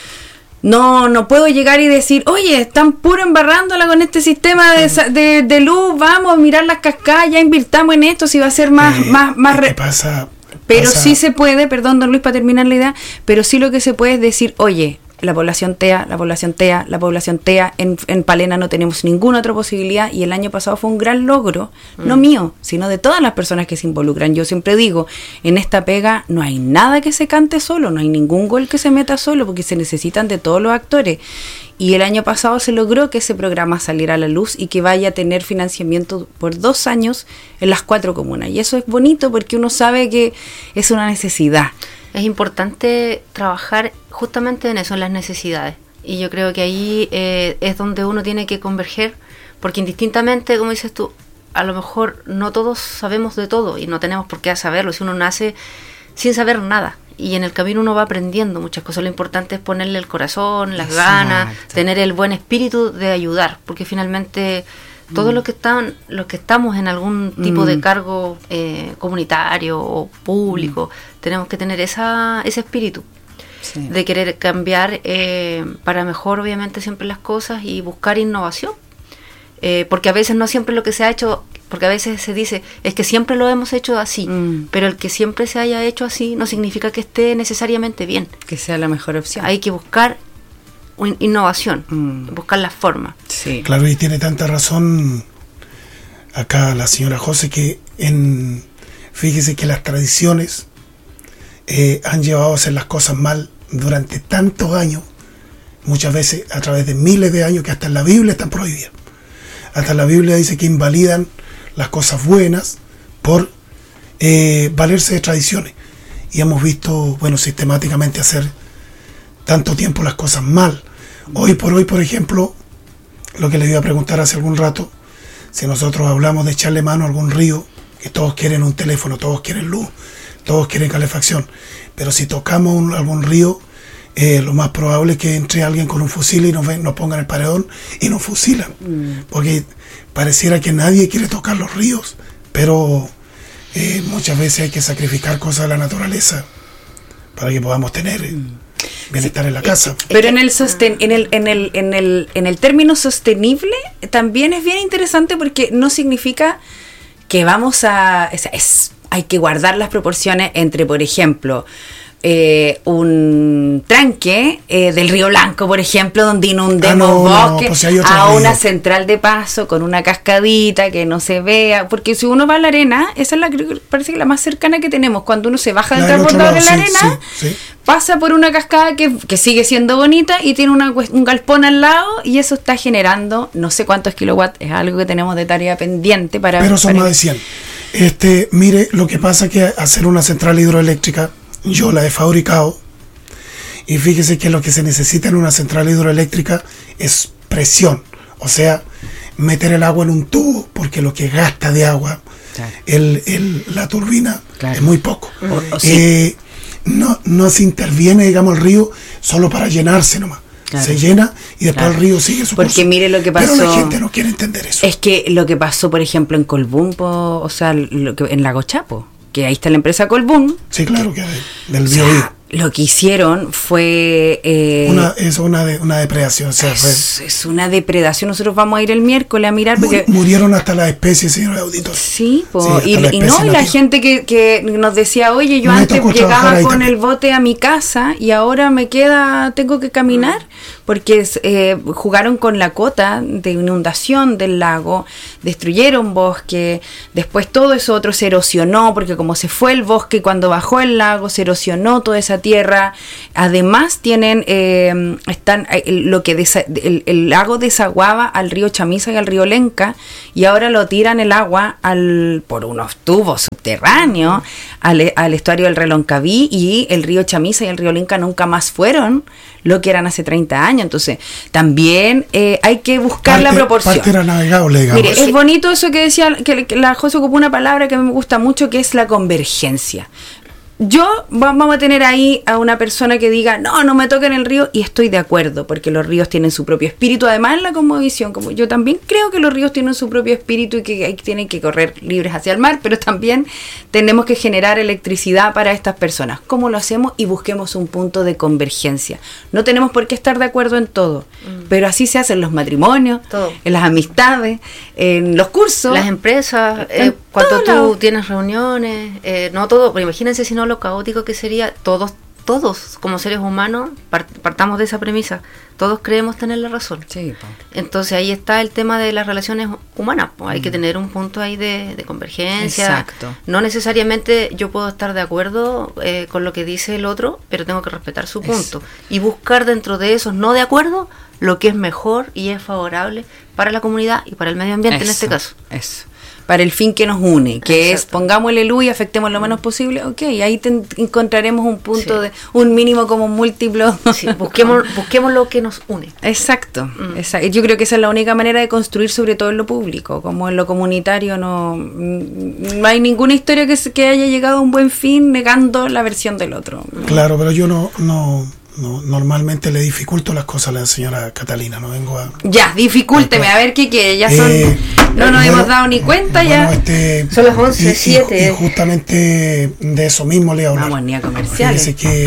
no no puedo llegar y decir, oye, están puro embarrándola con este sistema de, de, de luz, vamos a mirar las cascadas, ya invirtamos en esto, si va a ser más... Eh, más, más re- pasa, pero pasa. sí se puede, perdón, don Luis, para terminar la idea, pero sí lo que se puede es decir, oye, la población T E A, la población T E A, la población T E A, en, en Palena no tenemos ninguna otra posibilidad, y el año pasado fue un gran logro, mm. no mío, sino de todas las personas que se involucran. Yo siempre digo, en esta pega no hay nada que se cante solo, no hay ningún gol que se meta solo, porque se necesitan de todos los actores. Y el año pasado se logró que ese programa saliera a la luz y que vaya a tener financiamiento por dos años en las cuatro comunas. Y eso es bonito porque uno sabe que es una necesidad. Es importante trabajar justamente en eso, en las necesidades. Y yo creo que ahí eh, es donde uno tiene que converger, porque indistintamente, como dices tú, a lo mejor no todos sabemos de todo y no tenemos por qué saberlo. Si uno nace sin saber nada y en el camino uno va aprendiendo muchas cosas, lo importante es ponerle el corazón, las Exacto. ganas, tener el buen espíritu de ayudar, porque finalmente... Todos los que están, los que estamos en algún tipo mm. de cargo eh, comunitario o público, mm. tenemos que tener esa ese espíritu sí. de querer cambiar eh, para mejor, obviamente, siempre las cosas, y buscar innovación. Eh, porque a veces no siempre lo que se ha hecho, porque a veces se dice, es que siempre lo hemos hecho así, mm. pero el que siempre se haya hecho así no significa que esté necesariamente bien. Que sea la mejor opción. Hay que buscar innovación, mm. buscar las formas. Sí. Claro, y tiene tanta razón acá la señora José, que en fíjese que las tradiciones eh, han llevado a hacer las cosas mal durante tantos años, muchas veces a través de miles de años, que hasta en la Biblia están prohibidas. Hasta en la Biblia dice que invalidan las cosas buenas por eh, valerse de tradiciones. Y hemos visto, bueno, sistemáticamente hacer tanto tiempo las cosas mal. Hoy por hoy, por ejemplo, lo que les iba a preguntar hace algún rato, si nosotros hablamos de echarle mano a algún río, que todos quieren un teléfono, todos quieren luz, todos quieren calefacción, pero si tocamos un, algún río, eh, lo más probable es que entre alguien con un fusil y nos, ven, nos pongan el paredón y nos fusilan, mm. porque pareciera que nadie quiere tocar los ríos, pero eh, muchas veces hay que sacrificar cosas de la naturaleza para que podamos tener eh, bienestar en la casa. Pero en el sosten en el en el en el en el término sostenible también es bien interesante, porque no significa que vamos a es, es hay que guardar las proporciones entre, por ejemplo, Eh, un tranque eh, del Río Blanco, por ejemplo, donde inundemos ah, no, bosque, no, pues a río. Una central de paso con una cascadita que no se vea, porque si uno va a la arena, esa es la, parece que la más cercana que tenemos. Cuando uno se baja del transbordador de la sí, arena, sí, sí. pasa por una cascada que, que sigue siendo bonita y tiene una, un galpón al lado, y eso está generando no sé cuántos kilowatts. Es algo que tenemos de tarea pendiente para... Pero son para más de cien. Este, mire, lo que pasa es que hacer una central hidroeléctrica, yo la he fabricado, y fíjese que lo que se necesita en una central hidroeléctrica es presión, o sea, meter el agua en un tubo, porque lo que gasta de agua claro. el, el, la turbina claro. es muy poco. O, o sí. eh, no, no se interviene, digamos, el río solo para llenarse nomás. Claro. Se llena y después claro. el río sigue su Porque curso. Mire lo que pasó. Pero la gente no quiere entender eso. Es que lo que pasó, por ejemplo, en Colbún, po, o sea, lo que, en Lago Chapo, que ahí está la empresa Colbún. Sí, claro, que del Biobío. lo que hicieron fue... Eh, una, es una, de, una depredación. O sea, es, fue, es una depredación. Nosotros vamos a ir el miércoles a mirar. Porque murieron hasta las especies, señor auditor. Sí, po, sí y, y no, y la gente que, que nos decía, oye, yo no antes llegaba con también. el bote a mi casa y ahora me queda, tengo que caminar, porque eh, jugaron con la cota de inundación del lago, destruyeron bosque, después todo eso otro se erosionó, porque como se fue el bosque, cuando bajó el lago se erosionó toda esa tierra. Además tienen eh, están eh, lo que desa, el, el lago desaguaba al río Chamisa y al río Lenca, y ahora lo tiran el agua al por unos tubos subterráneos al, al estuario del Reloncaví, y el río Chamisa y el río Lenca nunca más fueron lo que eran hace treinta años. Entonces también eh, hay que buscar parte, la proporción. Parte era navegable, digamos. Mire, es bonito eso que decía, que, que la José ocupó una palabra que me gusta mucho, que es la convergencia. Yo vamos a tener ahí a una persona que diga, no, no me toquen el río, y estoy de acuerdo, porque los ríos tienen su propio espíritu. Además, en la cosmovisión, como yo también creo que los ríos tienen su propio espíritu y que tienen que correr libres hacia el mar, pero también tenemos que generar electricidad para estas personas. ¿Cómo lo hacemos? Y busquemos un punto de convergencia. No tenemos por qué estar de acuerdo en todo, mm. pero así se hacen los matrimonios, todo. En las amistades, en los cursos. Las empresas, eh, cuando tú lado. tienes reuniones, eh, no todo, pero imagínense si no lo caótico que sería. Todos, todos como seres humanos partamos de esa premisa, todos creemos tener la razón. Sí, po. Entonces ahí está el tema de las relaciones humanas, pues hay mm. que tener un punto ahí de, de convergencia. Exacto. No necesariamente yo puedo estar de acuerdo eh, con lo que dice el otro, pero tengo que respetar su punto. Eso. Y buscar dentro de esos no de acuerdo lo que es mejor y es favorable para la comunidad y para el medio ambiente. Eso, en este caso. Eso. Para el fin que nos une, que Exacto. es pongámosle luz y afectemos lo menos posible, ok, ahí te, encontraremos un punto sí. de, un mínimo como un múltiplo. Sí, busquemos, busquemos lo que nos une. Exacto, mm. exacto, yo creo que esa es la única manera de construir, sobre todo en lo público, como en lo comunitario no, no hay ninguna historia que, que haya llegado a un buen fin negando la versión del otro. Claro, pero yo no... no... No, normalmente le dificulto las cosas a la señora Catalina, no vengo a... Ya, dificúlteme, a ver qué quiere, ya son... Eh, no nos bueno, hemos dado ni cuenta bueno, ya. Este, son las once, siete. Y, y justamente de eso mismo le hablo. Vamos ni a comerciales. Fíjese que,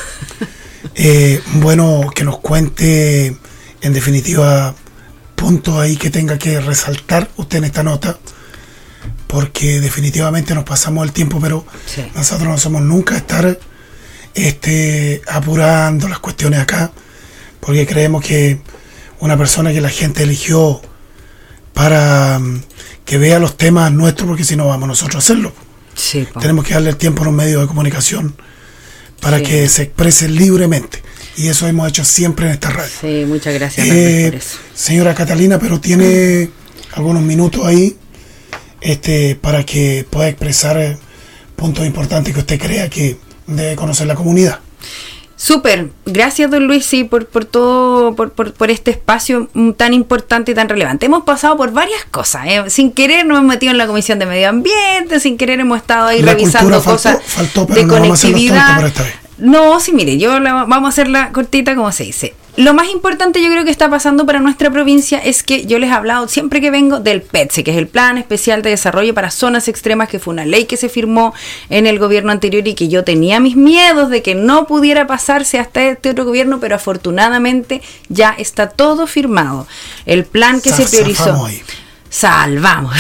eh, bueno, que nos cuente, en definitiva, puntos ahí que tenga que resaltar usted en esta nota, porque definitivamente nos pasamos el tiempo, pero sí. nosotros no somos nunca estar... Este, apurando las cuestiones acá, porque creemos que una persona que la gente eligió para um, que vea los temas nuestros, porque si no vamos nosotros a hacerlo, sí, tenemos que darle el tiempo a los medios de comunicación para sí. que se expresen libremente, y eso hemos hecho siempre en esta radio. Sí, muchas gracias eh, por eso. Señora Catalina, pero tiene algunos minutos ahí este, para que pueda expresar eh, puntos importantes que usted crea que de conocer la comunidad. Súper, gracias don Luis, sí, por, por todo, por, por, por este espacio tan importante y tan relevante. Hemos pasado por varias cosas, ¿eh? Sin querer nos hemos metido en la Comisión de Medio Ambiente, sin querer hemos estado ahí la revisando faltó, cosas faltó, de no conectividad. No, sí, mire, yo la, vamos a hacerla cortita como se dice. Lo más importante yo creo que está pasando para nuestra provincia es que yo les he hablado siempre que vengo del P E T S E, que es el Plan Especial de Desarrollo para Zonas Extremas, que fue una ley que se firmó en el gobierno anterior y que yo tenía mis miedos de que no pudiera pasarse hasta este otro gobierno, pero afortunadamente ya está todo firmado. El plan que se priorizó... Salvamos.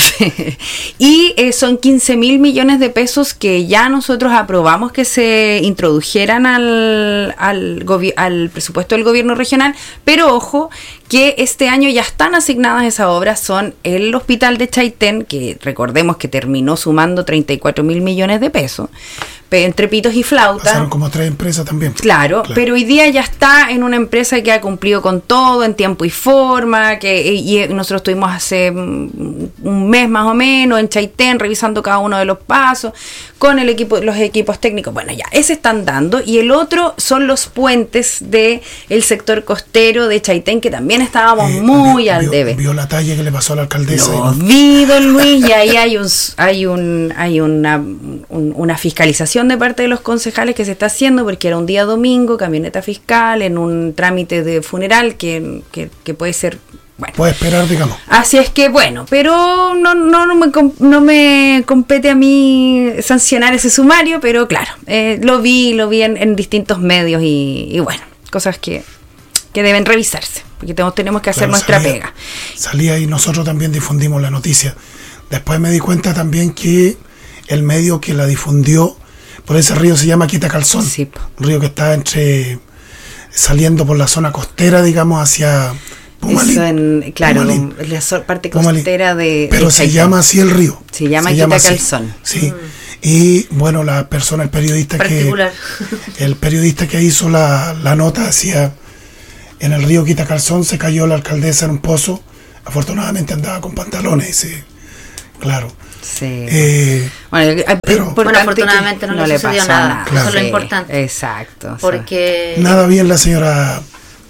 Y eh, son quince mil millones de pesos que ya nosotros aprobamos que se introdujeran al, al, gobi- al presupuesto del gobierno regional, pero ojo que este año ya están asignadas esas obras. Son el hospital de Chaitén, que recordemos que terminó sumando treinta y cuatro mil millones de pesos, entre pitos y flautas. Pasaron como tres empresas también. Claro, claro, pero hoy día ya está en una empresa que ha cumplido con todo, en tiempo y forma, que y nosotros estuvimos hace un mes más o menos en Chaitén revisando cada uno de los pasos con el equipo, los equipos técnicos. Bueno, ya, ese están dando. Y el otro son los puentes de el sector costero de Chaitén, que también estábamos eh, muy vio, al debe. Vio la talla que le pasó a la alcaldesa. Lo vi, don Luis, y ahí hay un hay un hay una un, una fiscalización de parte de los concejales que se está haciendo, porque era un día domingo, camioneta fiscal en un trámite de funeral que, que, que puede ser Bueno, puede esperar, digamos. Así es que bueno, pero no, no, no, me, no me compete a mí sancionar ese sumario, pero claro, eh, lo vi, lo vi en, en distintos medios y, y bueno, cosas que, que deben revisarse, porque tenemos, tenemos que hacer Claro, nuestra salía, pega. Salía y nosotros también difundimos la noticia. Después me di cuenta también que el medio que la difundió por ese río se llama Quitacalzón, Sí, po. un río que está entre saliendo por la zona costera, digamos, hacia Pumalín. Eso en, claro, Pumalín. la so- parte Pumalín. costera de Pero de se Chaitén. llama así el río. Se llama así. Quitacalzón. Sí. Y bueno, la persona, el periodista que Particular. el periodista que hizo la, la nota decía: en el río Quitacalzón se cayó la alcaldesa en un pozo. Afortunadamente andaba con pantalones, dice. Claro. Sí. Eh, bueno, eh, pero- importante Bueno, afortunadamente que no le sucedió pasó nada. Claro. Eso es lo Sí, importante. Exacto. Porque nada bien la señora,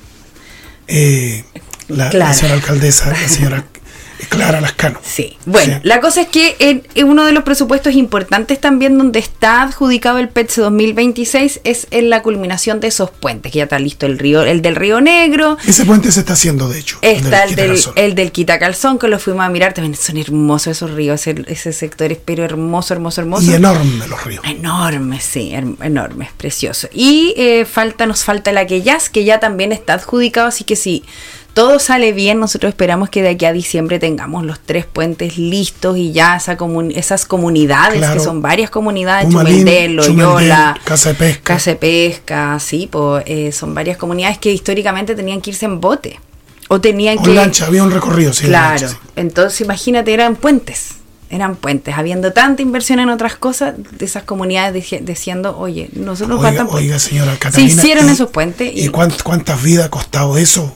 eh, la, la Clara. señora alcaldesa, la señora Clara Lascano. Sí, bueno, Sí. la cosa es que en, en uno de los presupuestos importantes también donde está adjudicado el P E T S dos mil veintiséis es en la culminación de esos puentes, que ya está listo el río, el del Río Negro, Ese puente se está haciendo, de hecho. está el del, Quitacalzón. el del Quitacalzón, que lo fuimos a mirar, también son hermosos esos ríos, ese, ese sector es pero hermoso, hermoso, hermoso. Y enorme los ríos. Enorme, sí, her- enorme, es precioso. Y eh, falta, nos falta el Aquellas, que ya también está adjudicado, así que si todo sale bien, nosotros esperamos que de aquí a diciembre tengamos los tres puentes listos y ya esa comun- esas comunidades, Claro. que son varias comunidades, Pumalín, Chumendel, Loyola, Chumendel, Casa de Pesca. Casa de Pesca, sí, pues, eh, son varias comunidades que históricamente tenían que irse en bote. O tenían Con que... lancha, había un recorrido, sí. en Claro, lancha, sí. entonces imagínate, eran puentes, eran puentes, habiendo tanta inversión en otras cosas, de esas comunidades dici- diciendo, oye, nosotros nos Oiga, faltan puentes. oiga, señora Se Catalina. hicieron ¿y- esos puentes y, ¿Y cuánt- cuántas vidas ha costado eso?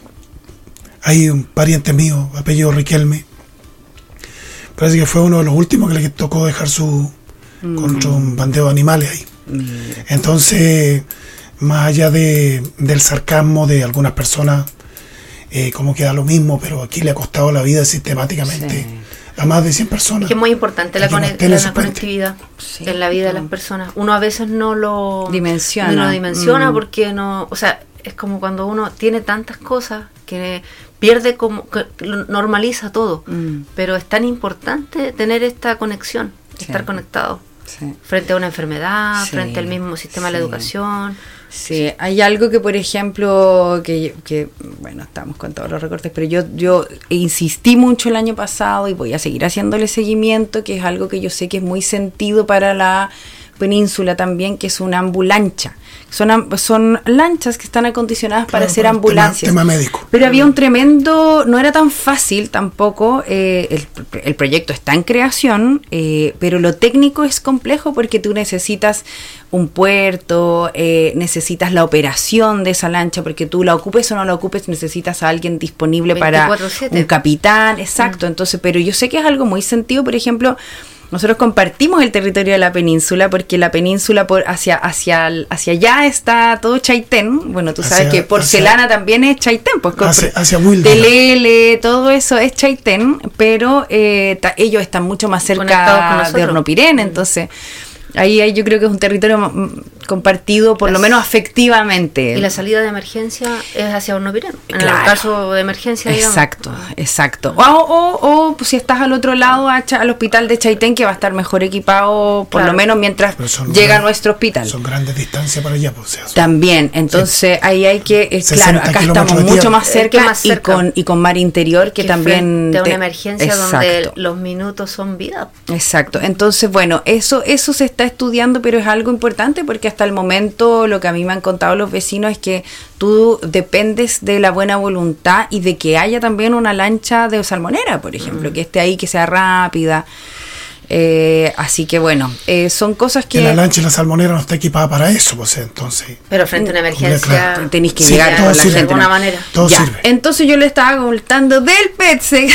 Hay un pariente mío, apellido Riquelme. Parece que fue uno de los últimos que le tocó dejar su contra un bandeo de animales ahí. mira, Entonces, más allá de, del sarcasmo de algunas personas, eh, como que da lo mismo, pero aquí le ha costado la vida sistemáticamente Sí. a más de cien personas. que es muy importante la, Que no conec- estén la esos puentes. conectividad Sí. en la vida de las personas. Uno a veces no lo Dimensiona. no lo dimensiona Mm. porque no, o sea, es como cuando uno tiene tantas cosas que pierde como que lo normaliza todo. Mm. Pero es tan importante tener esta conexión, Sí. estar conectado sí. frente a una enfermedad, Sí, frente al mismo sistema de la sí. educación. Sí, hay algo que, por ejemplo, que, que bueno, estamos con todos los recortes, pero yo, yo insistí mucho el año pasado y voy a seguir haciéndole seguimiento, que es algo que yo sé que es muy sentido para la península también, que es una ambulancha. Son, am- son lanchas que están acondicionadas para Claro, hacer por el ambulancias. tema- tema médico. Pero había un tremendo, no era tan fácil tampoco, eh, el, el proyecto está en creación, eh, pero lo técnico es complejo porque tú necesitas un puerto, eh, necesitas la operación de esa lancha, porque tú la ocupes o no la ocupes, necesitas a alguien disponible para veinticuatro siete. un capitán, exacto. Entonces, pero yo sé que es algo muy sentido, por ejemplo, nosotros compartimos el territorio de la península porque la península por hacia hacia hacia allá está todo Chaitén. Bueno, tú sabes Hacia- que porcelana también es Chaitén, pues Hacia- compre- hacia Wilde. Telele, todo eso es Chaitén, pero eh, ta- ellos están mucho más Conectados con cerca de nosotros. Hornopirén, entonces ahí, ahí yo creo que es un territorio mm, compartido, por lo Las- menos afectivamente. Y la salida de emergencia es hacia Hornopirén. En Claro. el caso de emergencia, digamos. Exacto, exacto. O, o, o, pues, si estás al otro lado, a Cha- al hospital de Chaitén, que va a estar mejor equipado, por Claro. lo menos mientras Pero son llega a gran- nuestro hospital. Son grandes distancias para allá, pues, o sea, son- También, entonces ahí hay que, eh, sesenta claro, acá kilómetros estamos de mucho tierra. más Es que cerca, más y cerca. con y con mar interior que, Que también frente a te- una emergencia donde Exacto. los minutos son vida. Exacto, entonces bueno, eso eso se está estudiando, pero es algo importante porque hasta el momento lo que a mí me han contado los vecinos es que tú dependes de la buena voluntad y de que haya también una lancha de salmonera, por ejemplo, que esté ahí, que sea rápida. Eh, así que bueno, eh, son cosas que que la lancha y la salmonera no está equipada para eso, pues, entonces. Pero frente a una emergencia, Claro. tenéis que Sí, llegar todo con la sirve. de gente. alguna ¿no? manera. Todo Ya, sirve. entonces yo le estaba contando del P E T S,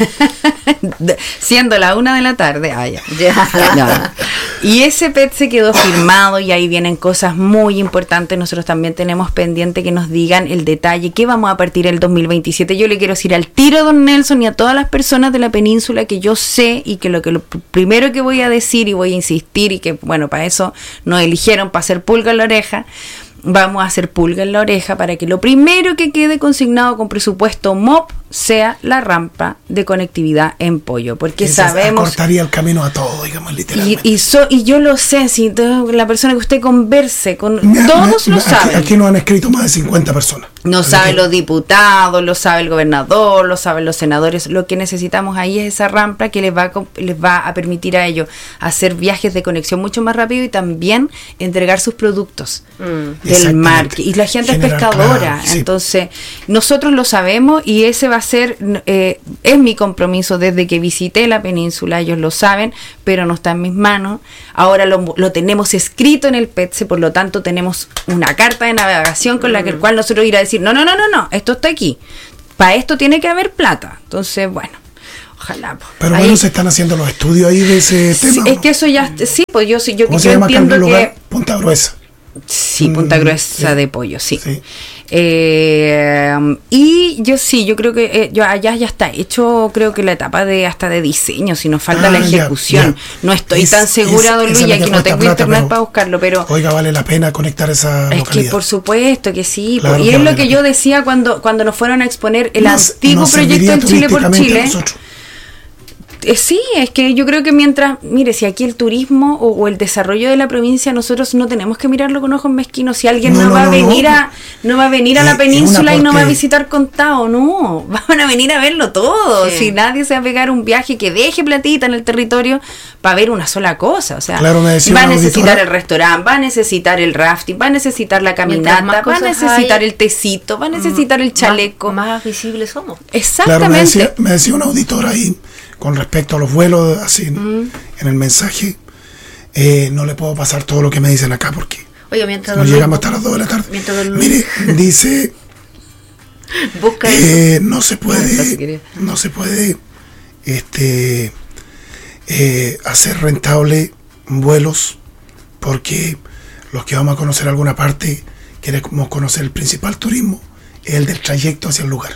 siendo la una de la tarde. Ah, ya. Ya. No. Y ese P E T S quedó firmado y ahí vienen cosas muy importantes. Nosotros también tenemos pendiente que nos digan el detalle, que vamos a partir el dos mil veintisiete. Yo le quiero decir al tiro, don Nelson, y a todas las personas de la península que yo sé y que lo que lo primero que voy a decir y voy a insistir y que, bueno, para eso nos eligieron, para hacer pulga en la oreja. Vamos a hacer pulga en la oreja para que lo primero que quede consignado con presupuesto M O P sea la rampa de conectividad en Pollo, porque Esa sabemos... cortaría el camino a todo, digamos, Y, literalmente. y, so, y yo lo sé, si to- la persona que usted converse con... Me- todos me- lo aquí, saben. Aquí nos han escrito más de cincuenta personas. No Así saben que- los diputados, lo sabe el gobernador, lo saben los senadores. Lo que necesitamos ahí es esa rampa que les va a, co- les va a permitir a ellos hacer viajes de conexión mucho más rápido y también entregar sus productos Mm. del Exactamente. mar. Y la gente Generar, es pescadora. claro, sí. Entonces, nosotros lo sabemos y ese va a ser, eh, es mi compromiso desde que visité la península. Ellos lo saben, pero no está en mis manos. Ahora lo, lo tenemos escrito en el P E T S E, por lo tanto tenemos una carta de navegación con la que, el cual nosotros ir a decir, no, no, no, no, no, esto está aquí. Para esto tiene que haber plata. Entonces, bueno, ojalá. po. Pero Ahí- bueno, se están haciendo los estudios ahí de ese sí, tema. es ¿no? que eso ya, sí, pues yo, sí- yo, ¿Cómo yo se llama acá el entiendo lugar? que... Punta Gruesa. Sí, Punta Mm, Gruesa sí. de Pollo, sí. Sí. Eh, y yo sí, yo creo que eh, yo allá ya está hecho, creo que la etapa de hasta de diseño, si nos falta Ah, la ya, ejecución. ya. No estoy Es- tan segura, es- don esa Luis, es la aquí que no cuesta tengo plata, internet pero- para buscarlo, pero Oiga, vale la pena conectar esa es localidad. que por supuesto que sí, Claro po. que y es vale lo la que pena. yo decía cuando cuando nos fueron a exponer el Nos- antiguo nos proyecto serviría en Chile por turísticamente a Chile. nosotros. Eh, sí, es que yo creo que mientras, mire, si aquí el turismo o, o el desarrollo de la provincia, nosotros no tenemos que mirarlo con ojos mezquinos. Si alguien No, no, no, va no, a venir no. a no va a venir a Eh, la es península una y no va a porque- visitar Contao, no, van a venir a verlo todo. Sí. Si nadie se va a pegar un viaje que deje platita en el territorio para ver una sola cosa, o sea, Claro, me decía va a una necesitar auditora- el restaurante, va a necesitar el rafting, va a necesitar la Mientras más caminata, va a cosas necesitar hay, el tecito, va a necesitar el chaleco. Más, más visibles somos. Claro, Exactamente. me decía, me decía un auditor ahí con respecto a los vuelos, así en el mensaje. Eh, no le puedo pasar todo lo que me dicen acá porque Oye, mientras nos don llegamos Luis hasta las dos de la tarde. mientras don Luis Mire, dice, busca eso. eh, no se Ah, sí, puede, quería. no se puede este, eh, hacer rentable vuelos porque los que vamos a conocer alguna parte, queremos conocer el principal turismo, es el del trayecto hacia el lugar.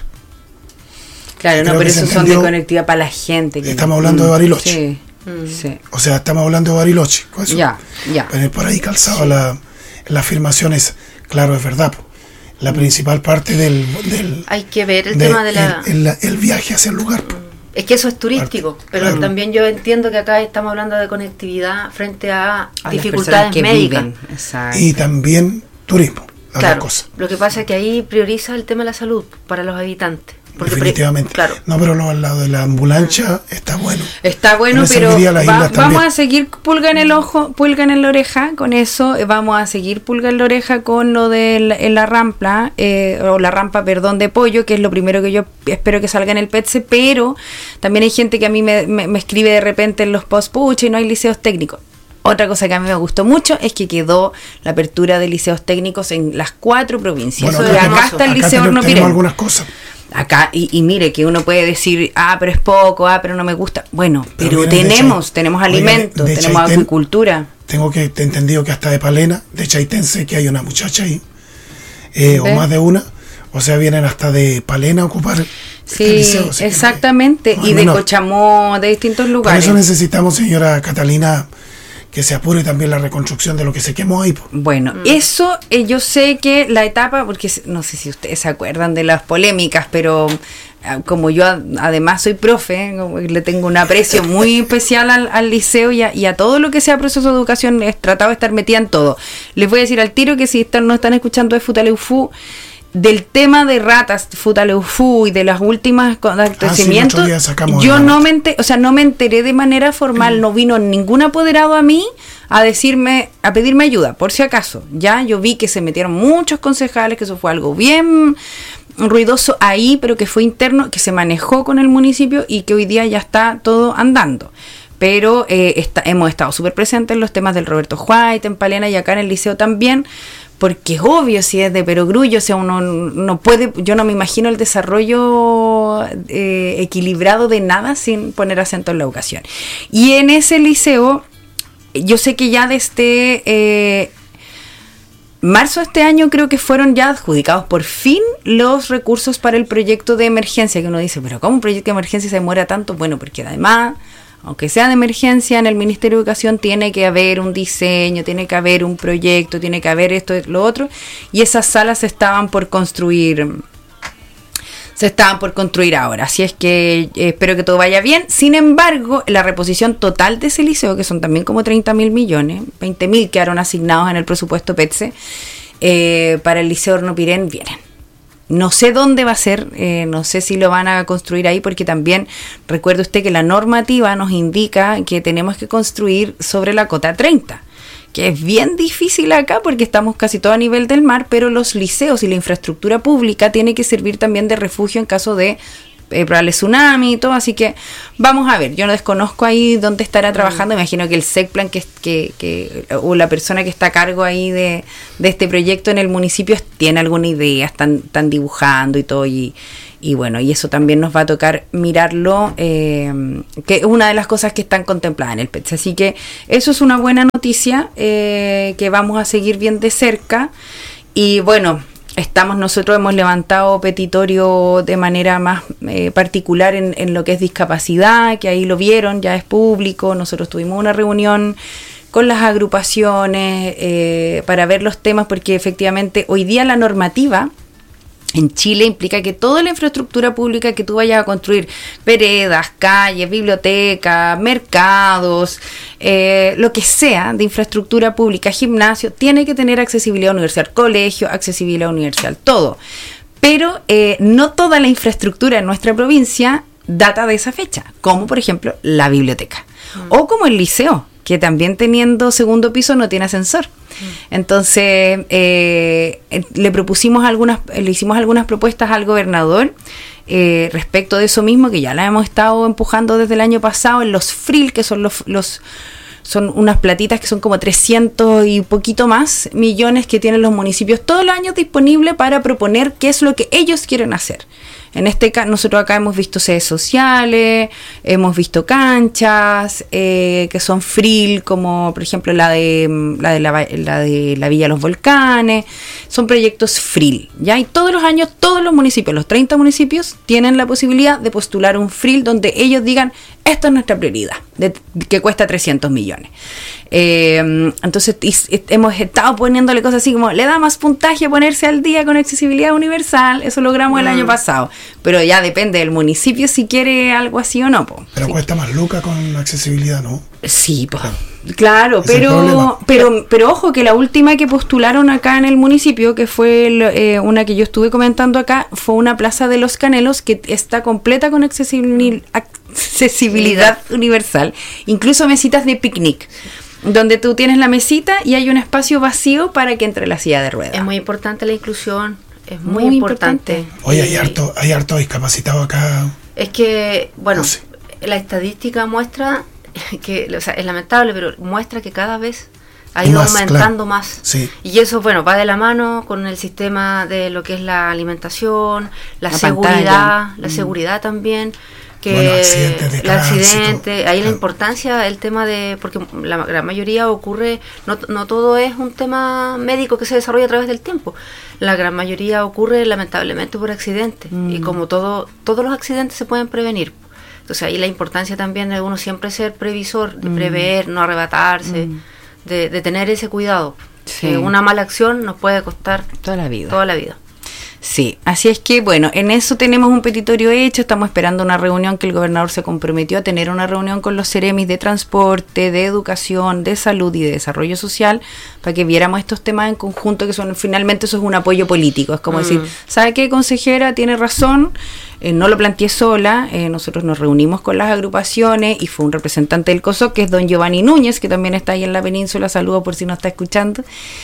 Claro, no, Creo pero que se esos son de entendió. conectividad para la gente. que- Estamos hablando de Bariloche. Sí, Mm. sí. O sea, estamos hablando de Bariloche. con eso. Ya, ya. Pero por ahí calzado la, la afirmación es, claro, es verdad. po. La principal parte del, del Hay que ver el de- tema de la... el, el- el viaje hacia el lugar. po. Es que eso es turístico, Parte, pero claro. también yo entiendo que acá estamos hablando de conectividad frente a, A las dificultades personas que médicas. viven. Exacto. Y también turismo, las Claro, dos cosas. lo que pasa es que ahí prioriza el tema de la salud para los habitantes. Porque pre- Definitivamente. claro. No, pero lo al lado de la ambulancia está bueno. Está bueno, Le pero serviría a las va- islas también. vamos a seguir pulga en el ojo, pulga en la oreja con eso. eh, Vamos a seguir pulga en la oreja con lo de la, en la rampa, eh, o la rampa, perdón, de Pollo, que es lo primero que yo espero que salga en el P E T S E. Pero también hay gente que a mí me, me- me escribe de repente en los posts, pucha, y no hay liceos técnicos. Otra cosa que a mí me gustó mucho es que quedó la apertura de liceos técnicos en las cuatro provincias. Bueno, y acá acá tenemos- está el Acá liceo tenemos, Horno tenemos Pirén. algunas cosas. Acá, y, y mire que uno puede decir, ah, pero es poco, ah, pero no me gusta. Bueno, Pero pero, viene de tenemos, Chai- tenemos Oiga, de- alimentos, de tenemos Chaitén. acuicultura. Tengo que te he entendido que hasta de Palena, de Chaitense, que hay una muchacha ahí, eh, o ¿Ve? más de una. O sea, vienen hasta de Palena a ocupar este Sí, liceo. así que no es- exactamente. no es y de menor. Cochamó, de distintos Por lugares. eso necesitamos, señora Catalina, que se apure también la reconstrucción de lo que se quemó ahí. po. Bueno, eso eh, yo sé que la etapa, porque s- no sé si ustedes se acuerdan de las polémicas, pero ah, como yo a- además soy profe, como que le tengo un aprecio muy especial al, al liceo y a, y a todo lo que sea proceso de educación, he tratado de estar metida en todo. Les voy a decir al tiro que si están, no están escuchando de Futaleufú, del tema de ratas, Futaleufú y de las últimas acontecimientos, otro día sacamos yo la no nota. me ente- o sea, no me enteré de manera formal, no vino ningún apoderado a mí a decirme, a pedirme ayuda, por si acaso. Ya yo vi que se metieron muchos concejales, que eso fue algo bien ruidoso ahí, pero que fue interno, que se manejó con el municipio y que hoy día ya está todo andando. Pero eh, está, hemos estado súper presentes en los temas del Roberto White, en Palena y acá en el liceo también, porque es obvio si es de perogrullo, o sea, uno no puede, yo no me imagino el desarrollo eh, equilibrado de nada sin poner acento en la educación. Y en ese liceo, yo sé que ya desde eh, marzo de este año creo que fueron ya adjudicados por fin los recursos para el proyecto de emergencia, que uno dice, pero ¿cómo un proyecto de emergencia se demora tanto? Bueno, porque además, aunque sea de emergencia, en el Ministerio de Educación tiene que haber un diseño, tiene que haber un proyecto, tiene que haber esto y lo otro, y esas salas estaban por construir. se estaban por construir ahora. Así es que eh, espero que todo vaya bien. Sin embargo, la reposición total de ese liceo, que son también como treinta mil millones, veinte mil quedaron asignados en el presupuesto PETSE, eh, para el Liceo Hornopirén vienen. No sé dónde va a ser, eh, no sé si lo van a construir ahí, porque también recuerde usted que la normativa nos indica que tenemos que construir sobre la cota treinta. Que es bien difícil acá porque estamos casi todo a nivel del mar, pero los liceos y la infraestructura pública tiene que servir también de refugio en caso de eh, probable tsunami y todo, así que vamos a ver. Yo no desconozco ahí dónde estará trabajando, me imagino que el SECPLAN que, que, que, o la persona que está a cargo ahí de, de este proyecto en el municipio tiene alguna idea, están, están dibujando y todo, y Y bueno, y eso también nos va a tocar mirarlo, eh, que es una de las cosas que están contempladas en el PETSE. Así que eso es una buena noticia, eh, que vamos a seguir bien de cerca. Y bueno, estamos nosotros hemos levantado petitorio de manera más eh, particular en, en lo que es discapacidad, que ahí lo vieron, ya es público. Nosotros tuvimos una reunión con las agrupaciones eh, para ver los temas, porque efectivamente hoy día la normativa en Chile implica que toda la infraestructura pública que tú vayas a construir, veredas, calles, bibliotecas, mercados, eh, lo que sea de infraestructura pública, gimnasio, tiene que tener accesibilidad universal, colegio, accesibilidad universal, todo. Pero eh, no toda la infraestructura en nuestra provincia data de esa fecha, como por ejemplo la biblioteca, mm. o como el liceo, que también teniendo segundo piso no tiene ascensor. Entonces eh, le propusimos algunas, le hicimos algunas propuestas al gobernador eh, respecto de eso mismo, que ya la hemos estado empujando desde el año pasado en los F R I L, que son los, los son unas platitas que son como trescientos y poquito más millones que tienen los municipios todos los años disponibles para proponer qué es lo que ellos quieren hacer. En este caso, nosotros acá hemos visto sedes sociales, hemos visto canchas, eh, que son F R I L, como por ejemplo la de la de la, la de la Villa Los Volcanes, son proyectos F R I L, ¿ya? Y todos los años, todos los municipios, los treinta municipios, tienen la posibilidad de postular un F R I L donde ellos digan, esta es nuestra prioridad, de, que cuesta trescientos millones. Eh, entonces y, y, hemos estado poniéndole cosas así como, le da más puntaje a ponerse al día con accesibilidad universal, eso logramos mm. el año pasado, pero ya depende del municipio si quiere algo así o no, po. Pero sí. Cuesta más lucas con accesibilidad, ¿no? Sí, po. Claro, es pero pero pero ojo que la última que postularon acá en el municipio, que fue el, eh, una que yo estuve comentando acá, fue una plaza de Los Canelos que está completa con accesibil- accesibilidad sí. universal, incluso mesitas de picnic, donde tú tienes la mesita y hay un espacio vacío para que entre la silla de ruedas. Es muy importante la inclusión, es muy, muy importante. importante. Oye, hay harto, hay harto discapacitado acá. Es que, bueno, no sé. La estadística muestra que, o sea, es lamentable, pero muestra que cada vez ha ido más, aumentando claro. más. Sí. Y eso, bueno, va de la mano con el sistema de lo que es la alimentación, la, la seguridad, pantalla. la mm. seguridad también. Que bueno, accidentes de el accidente, ahí claro. la importancia, el tema de, porque la gran mayoría ocurre, no, no todo es un tema médico que se desarrolla a través del tiempo, la gran mayoría ocurre lamentablemente por accidentes, mm. y como todo, todos los accidentes se pueden prevenir. Entonces ahí la importancia también de uno siempre ser previsor, de mm. prever, no arrebatarse, mm. de, de tener ese cuidado. Sí. Que una mala acción nos puede costar toda la vida. Toda la vida. Sí, así es que bueno, en eso tenemos un petitorio hecho, estamos esperando una reunión que el gobernador se comprometió a tener una reunión con los ceremis de transporte, de educación, de salud y de desarrollo social, para que viéramos estos temas en conjunto, que son finalmente eso es un apoyo político, es como mm. decir, ¿sabe qué, consejera? Tiene razón, eh, no lo planteé sola, eh, nosotros nos reunimos con las agrupaciones y fue un representante del COSOC, que es don Giovanni Núñez, que también está ahí en la península, saludo por si no está escuchando,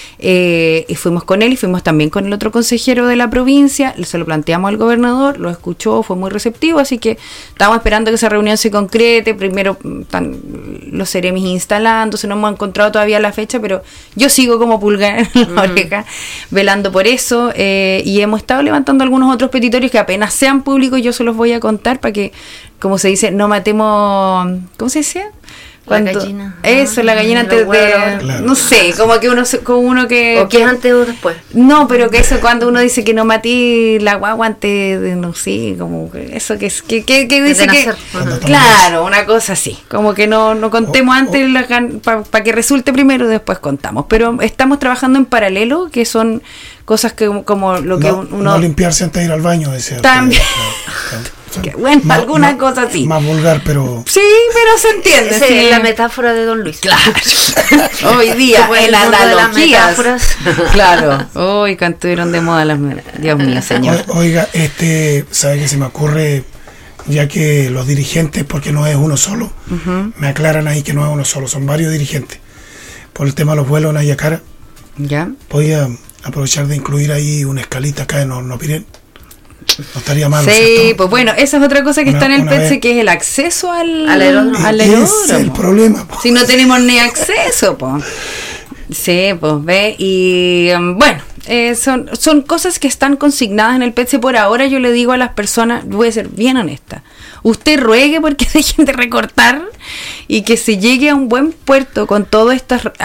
eh, y fuimos con él y fuimos también con el otro consejero de la provincia, se lo planteamos al gobernador, lo escuchó, fue muy receptivo, así que estamos esperando que esa reunión se concrete. Primero están los ceremis instalándose, no hemos encontrado todavía la fecha, pero yo sigo como pulgar en la mm. oreja velando por eso, eh, y hemos estado levantando algunos otros petitorios que apenas sean públicos yo se los voy a contar para que, como se dice, no matemos, ¿cómo se dice? Cuando, la gallina. Eso, ah, la gallina antes de... Claro. No sé, como que uno como uno que... ¿O que es antes o después? No, pero que eso cuando uno dice que no matí la guagua antes de, no sé, como que eso que es... Que, que, que dice que... Ajá. Claro, una cosa así. Como que no, no contemos O- antes para pa que resulte primero y después contamos. Pero estamos trabajando en paralelo, que son cosas que como lo que no, uno... no limpiarse antes de ir al baño, decía. También. Claro, claro. Que, bueno, Más- alguna más- cosa así. Más vulgar, pero... Sí, pero se entiende. Esa sí. es la metáfora de Don Luis. Claro. Hoy día, Como el en mundo de las analogías. metáforas. Claro. Hoy cuando estuvieron de moda las... me- Dios mío, señor. O- Oiga, este, ¿sabe qué se me ocurre? Ya que los dirigentes, porque no es uno solo, Ujú. me aclaran ahí que no es uno solo, son varios dirigentes. Por el tema de los vuelos en Ayacara, ¿Ya? voy a aprovechar de incluir ahí una escalita acá en Hornopiren. No estaría mal, ¿no es Sí, cierto? pues bueno, esa es otra cosa que Una- está en el una P E T S E, vez- que es el acceso al, Al aeródromo. al Ese es aeródromo. el problema. po. Si no tenemos ni acceso, pues. Sí, pues ve, y um, bueno, eh, son, son cosas que están consignadas en el P E T S E. Por ahora yo le digo a las personas, voy a ser bien honesta, usted ruegue porque dejen de recortar y que se llegue a un buen puerto con todas estas